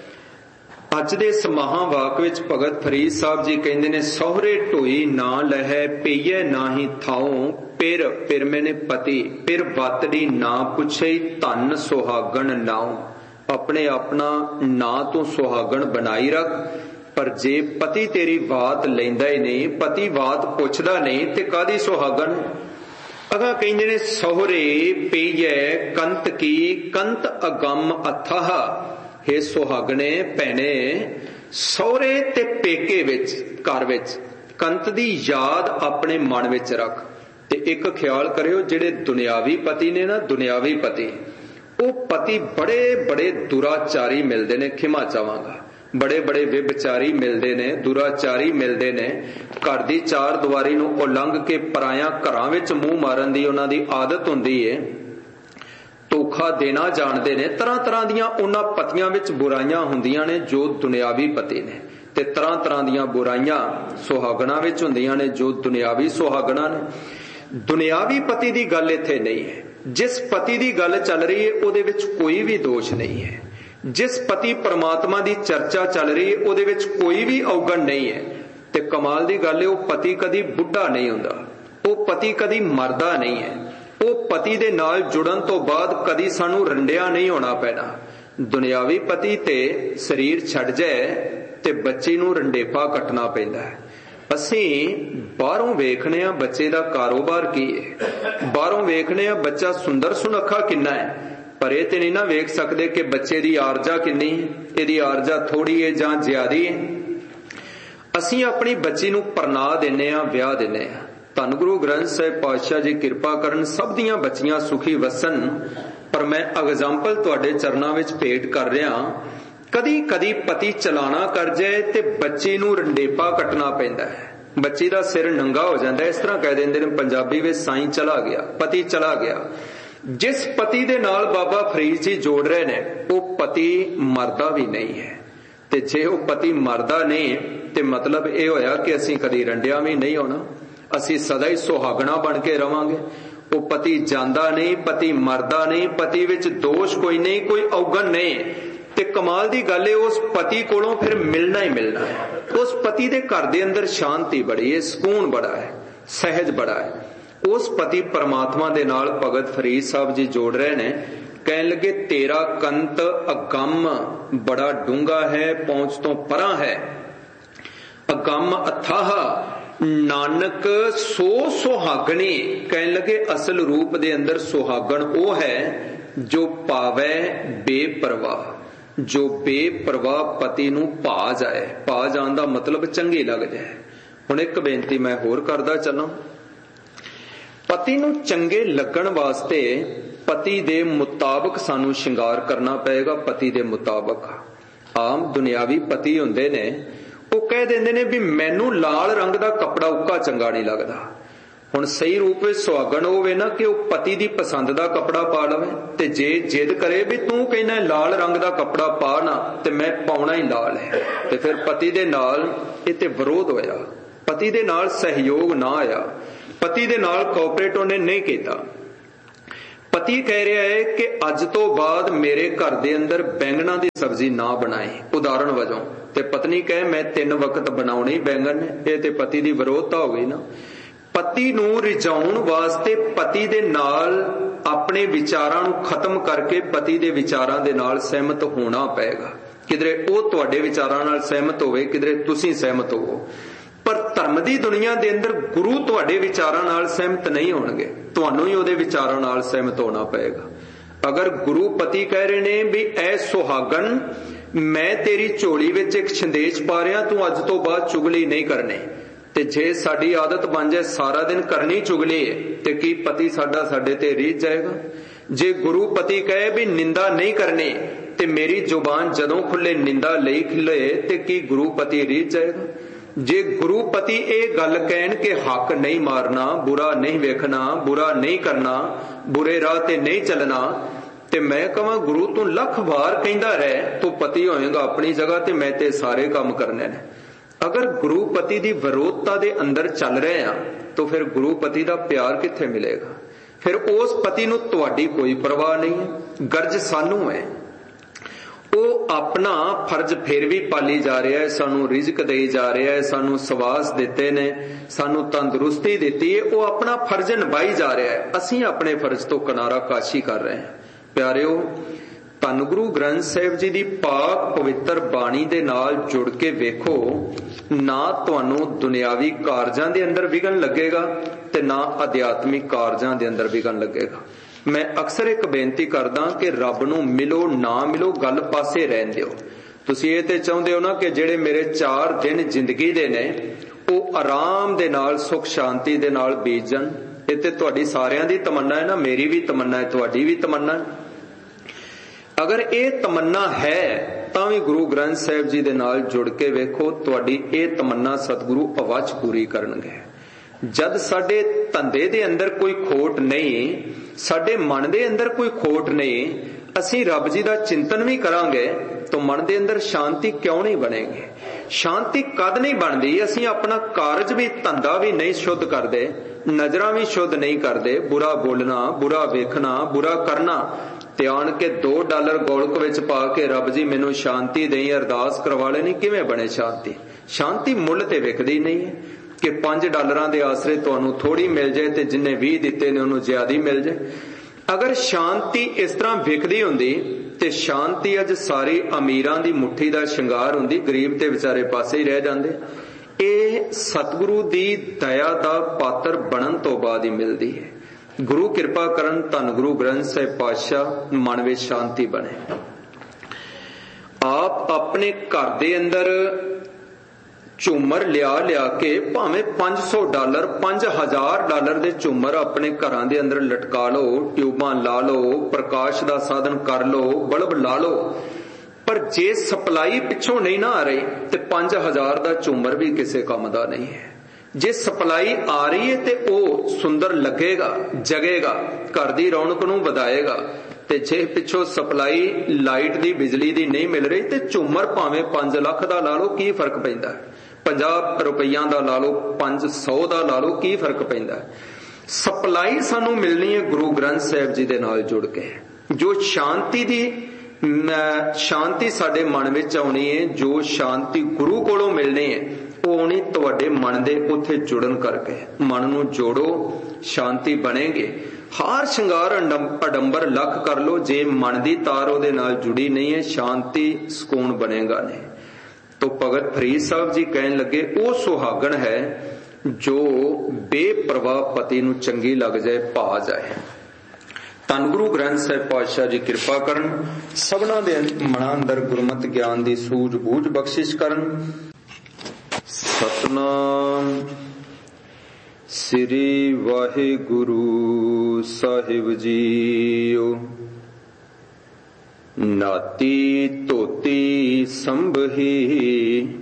ਅੱਜ ਦੇ ਇਸ ਮਹਾਵਾਕ ਵਿੱਚ ਭਗਤ ਫਰੀਦ ਸਾਹਿਬ ਜੀ ਕਹਿੰਦੇ ਨੇ, ਸਹੁਰੇ ਢੋਈ ਨਾ ਲਹੈ ਪਈਏ ਨਾਹੀ ਥਾਉ, ਪਿਰ ਪਿਰ ਮੈਨੇ ਪਤੀ, ਪਿਰ ਵਾਤੜੀ ਨਾ ਪੁੱਛੇ, ਧਨ ਸੁਹਾਗਣ ਨਾਉ। ਆਪਣੇ ਆਪਣਾ ਨਾਂ ਤੋਂ ਸੁਹਾਗਣ ਬਣਾਈ ਰੱਖ, ਪਰ ਜੇ ਪਤੀ ਤੇਰੀ ਬਾਤ ਲੈਂਦਾ ਹੀ ਨਹੀਂ, ਪਤੀ ਬਾਤ ਪੁੱਛਦਾ ਨਹੀਂ, ਤੇ ਕਾਦੀ ਸੁਹਾਗਣ। ਅਗਾ ਕਹਿੰਦੇ ਨੇ, ਸਹੁਰੇ ਪਈਏ ਕੰਤ ਕੀ, ਕੰਤ ਅਗੰਮ ਅਥਾਹ। ਹੇ ਸੁਹਾਗਣੇ ਭੈਣੇ, ਸਹੁਰੇ ਤੇ ਪੇਕੇ ਵਿੱਚ, ਘਰ ਵਿੱਚ ਕੰਤ ਦੀ ਯਾਦ ਆਪਣੇ ਮਨ ਵਿੱਚ ਰੱਖ। ਤੇ ਇੱਕ ਖਿਆਲ ਕਰਿਓ, ਜਿਹੜੇ ਦੁਨਿਆਵੀ ਪਤੀ ਨੇ ਨਾ, ਦੁਨਿਆਵੀ ਪਤੀ, ਉਹ ਪਤੀ ਬੜੇ ਬੜੇ ਦੁਰਾਚਾਰੀ ਮਿਲਦੇ ਨੇ, ਖਿਮਾ ਚਾਹਾਂਗਾ, ਬੜੇ ਬੜੇ ਵਿਭਚਾਰੀ ਮਿਲਦੇ ਨੇ, ਦੁਰਾਚਾਰੀ ਮਿਲਦੇ ਨੇ। ਘਰ ਦੀ ਚਾਰ ਦੀਵਾਰੀ ਨੂੰ ਉਲੰਘ ਕੇ ਪਰਾਇਆ ਘਰਾਂ ਵਿੱਚ ਮੂੰਹ ਮਾਰਨ ਦੀ ਉਹਨਾਂ ਦੀ ਆਦਤ ਹੁੰਦੀ ਏ। ਧੋਖਾ ਦੇਣਾ ਜਾਣਦੇ ਨੇ। ਤਰ੍ਹਾਂ ਤਰ੍ਹਾਂ ਦੀਆਂ ਉਹਨਾਂ ਪਤੀਆਂ ਵਿੱਚ ਬੁਰਾਈਆਂ ਹੁੰਦੀਆਂ ਨੇ ਜੋ ਦੁਨਿਆਵੀ ਪਤੀ ਨੇ, ਤੇ ਤਰ੍ਹਾਂ ਤਰ੍ਹਾਂ ਦੀਆਂ ਬੁਰਾਈਆਂ ਸੁਹਾਗਣਾ ਵਿੱਚ ਹੁੰਦੀਆਂ ਨੇ ਜੋ ਦੁਨਿਆਵੀ ਸੁਹਾਗਣਾ ਨੇ। ਦੁਨਿਆਵੀ ਪਤੀ ਦੀ ਗੱਲ ਇੱਥੇ ਨਹੀਂ ਹੈ। ਜਿਸ ਪਤੀ ਦੀ ਗੱਲ ਚੱਲ ਰਹੀ ਹੈ ਉਹਦੇ ਵਿੱਚ ਕੋਈ ਵੀ ਦੋਸ਼ ਨਹੀਂ ਹੈ। ਜਿਸ ਪਤੀ ਪਰਮਾਤਮਾ ਦੀ ਚਰਚਾ ਚੱਲ ਰਹੀ ਹੈ ਉਹਦੇ ਵਿੱਚ ਕੋਈ ਵੀ ਔਗਣ ਨਹੀਂ ਹੈ। ਤੇ ਕਮਾਲ ਦੀ ਗੱਲ ਹੈ, ਉਹ ਪਤੀ ਕਦੀ ਬੁੱਢਾ ਨਹੀਂ ਹੁੰਦਾ, ਉਹ ਪਤੀ ਕਦੀ ਮਰਦਾ ਨਹੀਂ ਹੈ। ਉਹ ਪਤੀ ਦੇ ਨਾਲ ਜੁੜਨ ਤੋਂ ਬਾਅਦ ਕਦੀ ਸਾਨੂੰ ਰੰਡਿਆ ਨਹੀਂ ਹੋਣਾ ਪੈਣਾ। ਦੁਨਿਆਵੀ ਪਤੀ ਤੇ ਸਰੀਰ ਛੱਡ ਜਾਏ ਤੇ ਬੱਚੇ ਨੂੰ ਰੰਡੇਪਾ ਕੱਟਣਾ ਪੈਂਦਾ ਹੈ। ਅਸੀਂ ਬਾਹਰੋਂ ਵੇਖਣੇ ਆ ਬੱਚੇ ਦਾ ਕਾਰੋਬਾਰ ਕੀ ਹੈ, ਬਾਹਰੋਂ ਵੇਖਣੇ ਆ ਬੱਚਾ ਸੁੰਦਰ ਸੁਨੱਖਾ ਕਿੰਨਾ ਹੈ, ਪਰ ਇਹ ਤੇ ਨਹੀਂ ਨਾ ਵੇਖ ਸਕਦੇ ਕਿ ਬੱਚੇ ਦੀ ਆਰਜਾ ਕਿੰਨੀ ਹੈ, ਇਹਦੀ ਆਰਜਾ ਥੋੜੀ ਹੈ ਜਾਂ ਜ਼ਿਆਦੀ ਹੈ। ਅਸੀਂ ਆਪਣੀ ਬੱਚੀ ਨੂੰ ਪਰਨਾ ਦਿੰਨੇ ਆ, ਵਿਆਹ ਦਿੰਨੇ ਆ। ਧੰਨ ਗੁਰੂ ਗ੍ਰੰਥ ਸਾਹਿਬ ਪਾਤਸ਼ਾਹ ਜੀ ਕਿਰਪਾ ਕਰਨ, ਸਭ ਦੀਆਂ ਬੱਚੀਆਂ ਸੁਖੀ ਵਸਣ। ਪਰ ਮੈਂ ਐਗਜ਼ਾਮਪਲ ਤੁਹਾਡੇ ਚਰਨਾਂ ਵਿੱਚ ਭੇਟ ਕਰ ਰਿਹਾ। ਕਦੀ ਕਦੀ ਪਤੀ ਚਲਾਣਾ ਕਰ ਜਾਏ ਤੇ ਬੱਚੀ ਨੂੰ ਰੰਡੇਪਾ ਕੱਟਣਾ ਪੈਂਦਾ ਹੈ, ਬੱਚੀ ਦਾ ਸਿਰ ਨੰਗਾ ਹੋ ਜਾਂਦਾ। ਇਸ ਤਰ੍ਹਾਂ ਕਹਿ ਦਿੰਦੇ ਨੇ ਪੰਜਾਬੀ ਵਿੱਚ, ਸਾਈਂ ਚਲਾ ਗਿਆ, ਪਤੀ ਚਲਾ ਗਿਆ। ਜਿਸ ਪਤੀ ਦੇ ਨਾਲ ਬਾਬਾ ਫਰੀਦ ਜੀ ਜੋੜ ਰਹੇ ਨੇ ਉਹ ਪਤੀ ਮਰਦਾ ਵੀ ਨਹੀਂ ਹੈ। ਤੇ ਜੇ ਉਹ ਪਤੀ ਮਰਦਾ ਨਹੀਂ ਤੇ ਮਤਲਬ ਇਹ ਹੋਇਆ ਕਿ ਅਸੀਂ ਕਦੀ ਰੰਡਿਆ ਵੀ ਨਹੀਂ ਹੋਣਾ, ਅਸੀਂ ਸਦਾ ਹੀ ਸੁਹਾਗਣਾ ਬਣ ਕੇ ਰਵਾਂਗੇ। ਉਹ ਪਤੀ ਜਾਂਦਾ ਨਹੀਂ, ਪਤੀ ਮਰਦਾ ਨਹੀਂ, ਪਤੀ ਵਿੱਚ ਦੋਸ਼ ਕੋਈ ਨਹੀਂ, ਕੋਈ ਔਗਣ ਨਹੀਂ। ਤੇ ਕਮਾਲ ਦੀ ਗੱਲ ਹੈ, ਉਸ ਪਤੀ ਕੋਲੋਂ ਫਿਰ ਮਿਲਣਾ ਹੀ ਮਿਲਣਾ ਹੈ। ਉਸ ਪਤੀ ਦੇ ਘਰ ਦੇ ਅੰਦਰ ਸ਼ਾਂਤੀ ਬੜੀ ਹੈ, ਸਕੂਨ ਬੜਾ ਹੈ, ਸਹਿਜ ਬੜਾ ਹੈ। ਉਸ ਪਤੀ ਪਰਮਾਤਮਾ ਦੇ ਨਾਲ ਭਗਤ ਫਰੀਦ ਸਾਹਿਬ ਜੀ ਜੋੜ ਰਹੇ ਨੇ। ਕਹਿਣ ਲੱਗੇ, ਤੇਰਾ ਕੰਤ ਅਗੰਮ ਬੜਾ ਡੂੰਘਾ ਹੈ, ਪਹੁੰਚ ਤੋਂ ਪਰਾਂ ਹੈ। ਅਗੰਮ ਅਥਾਹ ਨਾਨਕ ਸੋ ਸੁਹਾਗਣੀ। ਕਹਿਣ ਲੱਗੇ, ਅਸਲ ਰੂਪ ਦੇ ਅੰਦਰ ਸੁਹਾਗਣ ਉਹ ਹੈ ਜੋ ਪਾਵੈ ਬੇਪਰਵਾਹ, ਜੋ ਬੇਪਰਵਾਹ ਪਤੀ ਨੂੰ ਭਾ ਜਾਏ। ਭਾ ਜਾਣ ਦਾ ਮਤਲਬ ਚੰਗੀ ਲੱਗ ਜਾਏ। ਹੁਣ ਇੱਕ ਬੇਨਤੀ ਮੈਂ ਹੋਰ ਕਰਦਾ ਚੱਲਾਂ। ਪਤੀ ਨੂੰ ਚੰਗੇ ਲੱਗਣ ਵਾਸਤੇ ਪਤੀ ਦੇ ਮੁਤਾਬਕ ਸਾਨੂੰ ਸ਼ਿੰਗਾਰ ਕਰਨਾ ਪਏਗਾ। ਪਤੀ ਦੇ ਮੁਤਾਬਕ। ਆਮ ਦੁਨਿਆਵੀ ਪਤੀ ਹੁੰਦੇ ਨੇ, ਉਹ ਕਹਿ ਦਿੰਦੇ ਨੇ ਵੀ ਮੈਨੂੰ ਲਾਲ ਰੰਗ ਦਾ ਕੱਪੜਾ ਉੱਕਾ ਚੰਗਾ ਨਹੀਂ ਲੱਗਦਾ। ਹੁਣ ਸਹੀ ਰੂਪ ਵਿੱਚ ਸੁਹਾਗਣ ਹੋਵੇ ਨਾ ਕਿ ਉਹ ਪਤੀ ਦੀ ਪਸੰਦ ਦਾ ਕੱਪੜਾ ਪਾ ਲਵੇ। ਤੇ ਜੇ ਜਿੱਦ ਕਰੇ ਵੀ ਤੂੰ ਕਹਿੰਦਾ ਲਾਲ ਰੰਗ ਦਾ ਕੱਪੜਾ ਪਾ ਨਾ ਤੇ ਮੈਂ ਪਾਉਣਾ ਹੀ ਲਾਲ ਹੈ, ਤੇ ਫਿਰ ਪਤੀ ਦੇ ਨਾਲ ਇਹ ਤੇ ਵਿਰੋਧ ਹੋਇਆ। पति दे नाल सहयोग ना आया, पति दे नाल कोऑपरेट उन्हें नहीं किया। पति कह रहा है कि अज तो बाद मेरे घर दे अंदर बैंगना दी सब्जी ना बनाए, उदाहरण वजों, ते पत्नी कहे मैं तीन वक्त बनाउणे बैंगन ने, ये ते पति दी विरोधता हो गई ना। पति नूं रिझाउण वास्ते पति दे नाल अपने विचारां नूं खत्म करके पति दे विचारां दे नाल सहमत होना पेगा। किधरे वो तुहाडे विचारां नाल सहमत होवे, किधरे तुसीं सहमत होवो। पर धर्म दी दुनिया दे अंदर गुरु तुहाडे विचारां नाल सहमत नहीं होणगे, तुहानूं ही उहदे विचारां नाल सहमत होना पेगा। अगर गुरु पति कह रहे ने भी ऐ सुहागन मैं तेरी झोली विच एक संदेश पा रहा, तू अज तो बाद चुगली नहीं करनी, ते जे साडी आदत बन जाए सारा दिन करनी चुगली है ते की पति साडा साडे ते रीझ जाएगा। जे गुरु पति कहे भी निंदा नहीं करनी ते मेरी जुबान जदों खुले निंदा लई खिले ते की गुरु पति रीझ जाएगा। जे गुरु पति ये गल कहन के हक नहीं मारना, बुरा नहीं वेखना, बुरा नहीं करना, बुरे राह ते नहीं चलना, ते मैं कहां गुरु तू लख बार कहंदा रहे तू पति होएगा अपनी जगह ते मैं ते सारे काम करने ने। अगर गुरु पति दी विरोधता दे अंदर चल रहे हैं तो फिर गुरु पति दा प्यार कित्थे मिलेगा। फिर उस पति नूं तुहाडी कोई परवाह नहीं है, गर्ज सानू है। वो अपना फर्ज फिर भी पाली जा रहा है, सानू रिजक दे जा रहा है, सानू सवास दिते ने, सानू तंदुरुस्ती दिती है, वो अपना फर्ज निभाई जा रहा है। असीं अपने फर्ज तो किनारा काशी कर रहे हैं। प्यारिओ, धन गुरु ग्रंथ साहिब जी दी पाक पवित्र बाणी दे नाल जुड़ के वेखो, ना तुहानू दुनियावी कारजां दे अंदर विघन लगेगा ते ना अध्यात्मिक कारजां दे अंदर विघन लगेगा। मैं अक्सर एक बेनती करदा कि रब नूं मिलो ना मिलो गल पासे रहन दिओ। तुसीं ये ते चाहुंदे हो ना कि जेड़े मेरे चार दिन जिंदगी दे ने वो आराम दे नाल सुख शांति दे नाल बीत जाण। ये ते तुहाडी सारियां दी तमन्ना है ना, मेरी भी तमन्ना है, तुहाडी भी तमन्ना है। अगर ये तमन्ना है तां भी गुरु ग्रंथ साहिब जी दे नाल जुड़ के वेखो, तुहाडी ये तमन्ना सतगुरु अवश्य पूरी करनगे। जद साडे धंधे दे अंदर कोई खोट नहीं, साडे मन दे अंदर कोई खोट नहीं, असीं रब जी दा चिंतन भी करांगे तो मन दे अंदर शांति क्यों नहीं बनेगी। शांति कद नहीं बनदी, असीं अपना कारज भी धंधा भी नहीं शुद्ध करदे, नजरां भी शुद्ध नहीं करदे, बुरा बोलना, बुरा वेखना, बुरा करना, ते आण के दो डॉलर गोलक विच पा के रब जी मैनूं शांति देई अरदास करवा लेनी, किवें बने शांति। शांति मुल ते विकदी नहीं है कि पांच डॉलरां दे आसरे तुहानूं थोड़ी मिल जाए ते जिन्ने भी दिते ने उहनूं ज्यादा मिल जाए। अगर शांति इस तरह विकदी हुंदी ते शांति अज सारी अमीरां दी मुट्ठी दा शिंगार हुंदी, गरीब ते विचारे पासे ही रह जांदे। ये सतगुरु दी दया दा पात्र बनन तो बाद ही मिलदी है। गुरु किरपा करन, धन गुरु ग्रंथ साहिब पातशाह मन विच शांति बने। आप अपने घर दे अंदर झूमर लिया लिया के भावें पांच सौ डॉलर पांच हजार डॉलर दे झूमर अपने घरां दे अंदर लटका लो, ट्यूबां ला लो, प्रकाश दा साधन कर लो, बल्ब ला लो, पर जे सप्लाई पिछों नहीं ना आ रही ते पांच हजार दा झूमर भी किसी काम दा नहीं है। जे सप्लाई आ रही है ते ओ सुंदर लगेगा, जगेगा, घर दी रौनक नूं वधाएगा, ते जे पिछों सप्लाई लाइट दी बिजली दी नहीं मिल रही ते झूमर भावें पांच लाख दा ला लो, की फर्क पैंदा है। पंजाह रुपइया दा ला लो, पांच सौ दा ला लो, की फर्क पैंदा है। सप्लाई सानू मिलनी है गुरु ग्रंथ साहिब जी दे नाल जुड़ के। जो शांति दी शांति साडे मन विच आउणी है, जो शांति गुरु कोलों मिलनी है, वो आउणी तुहाडे मन दे उत्थे जुड़न करके। मन नूं जोड़ो, शांति बनेगी। हार श्रृंगार अडंबर लख कर लो, जे मन दी तार उहदे नाल जुड़ी नहीं है, शांति सुकून बनेगा नहीं। तो भगत फरीद साहब जी कहन लगे, वो सुहागन है जो बेपरवाह पति नूं चंगी लग जाए, पा जाए। धन गुरु ग्रंथ साहिब पातशाह जी किरपा करन, सबना दे मनां अंदर गुरमत ज्ञान दी सूझ बूझ बख्शिश करन। सतनाम श्री वाहिगुरु साहिब जीओ। नाती तोती संभही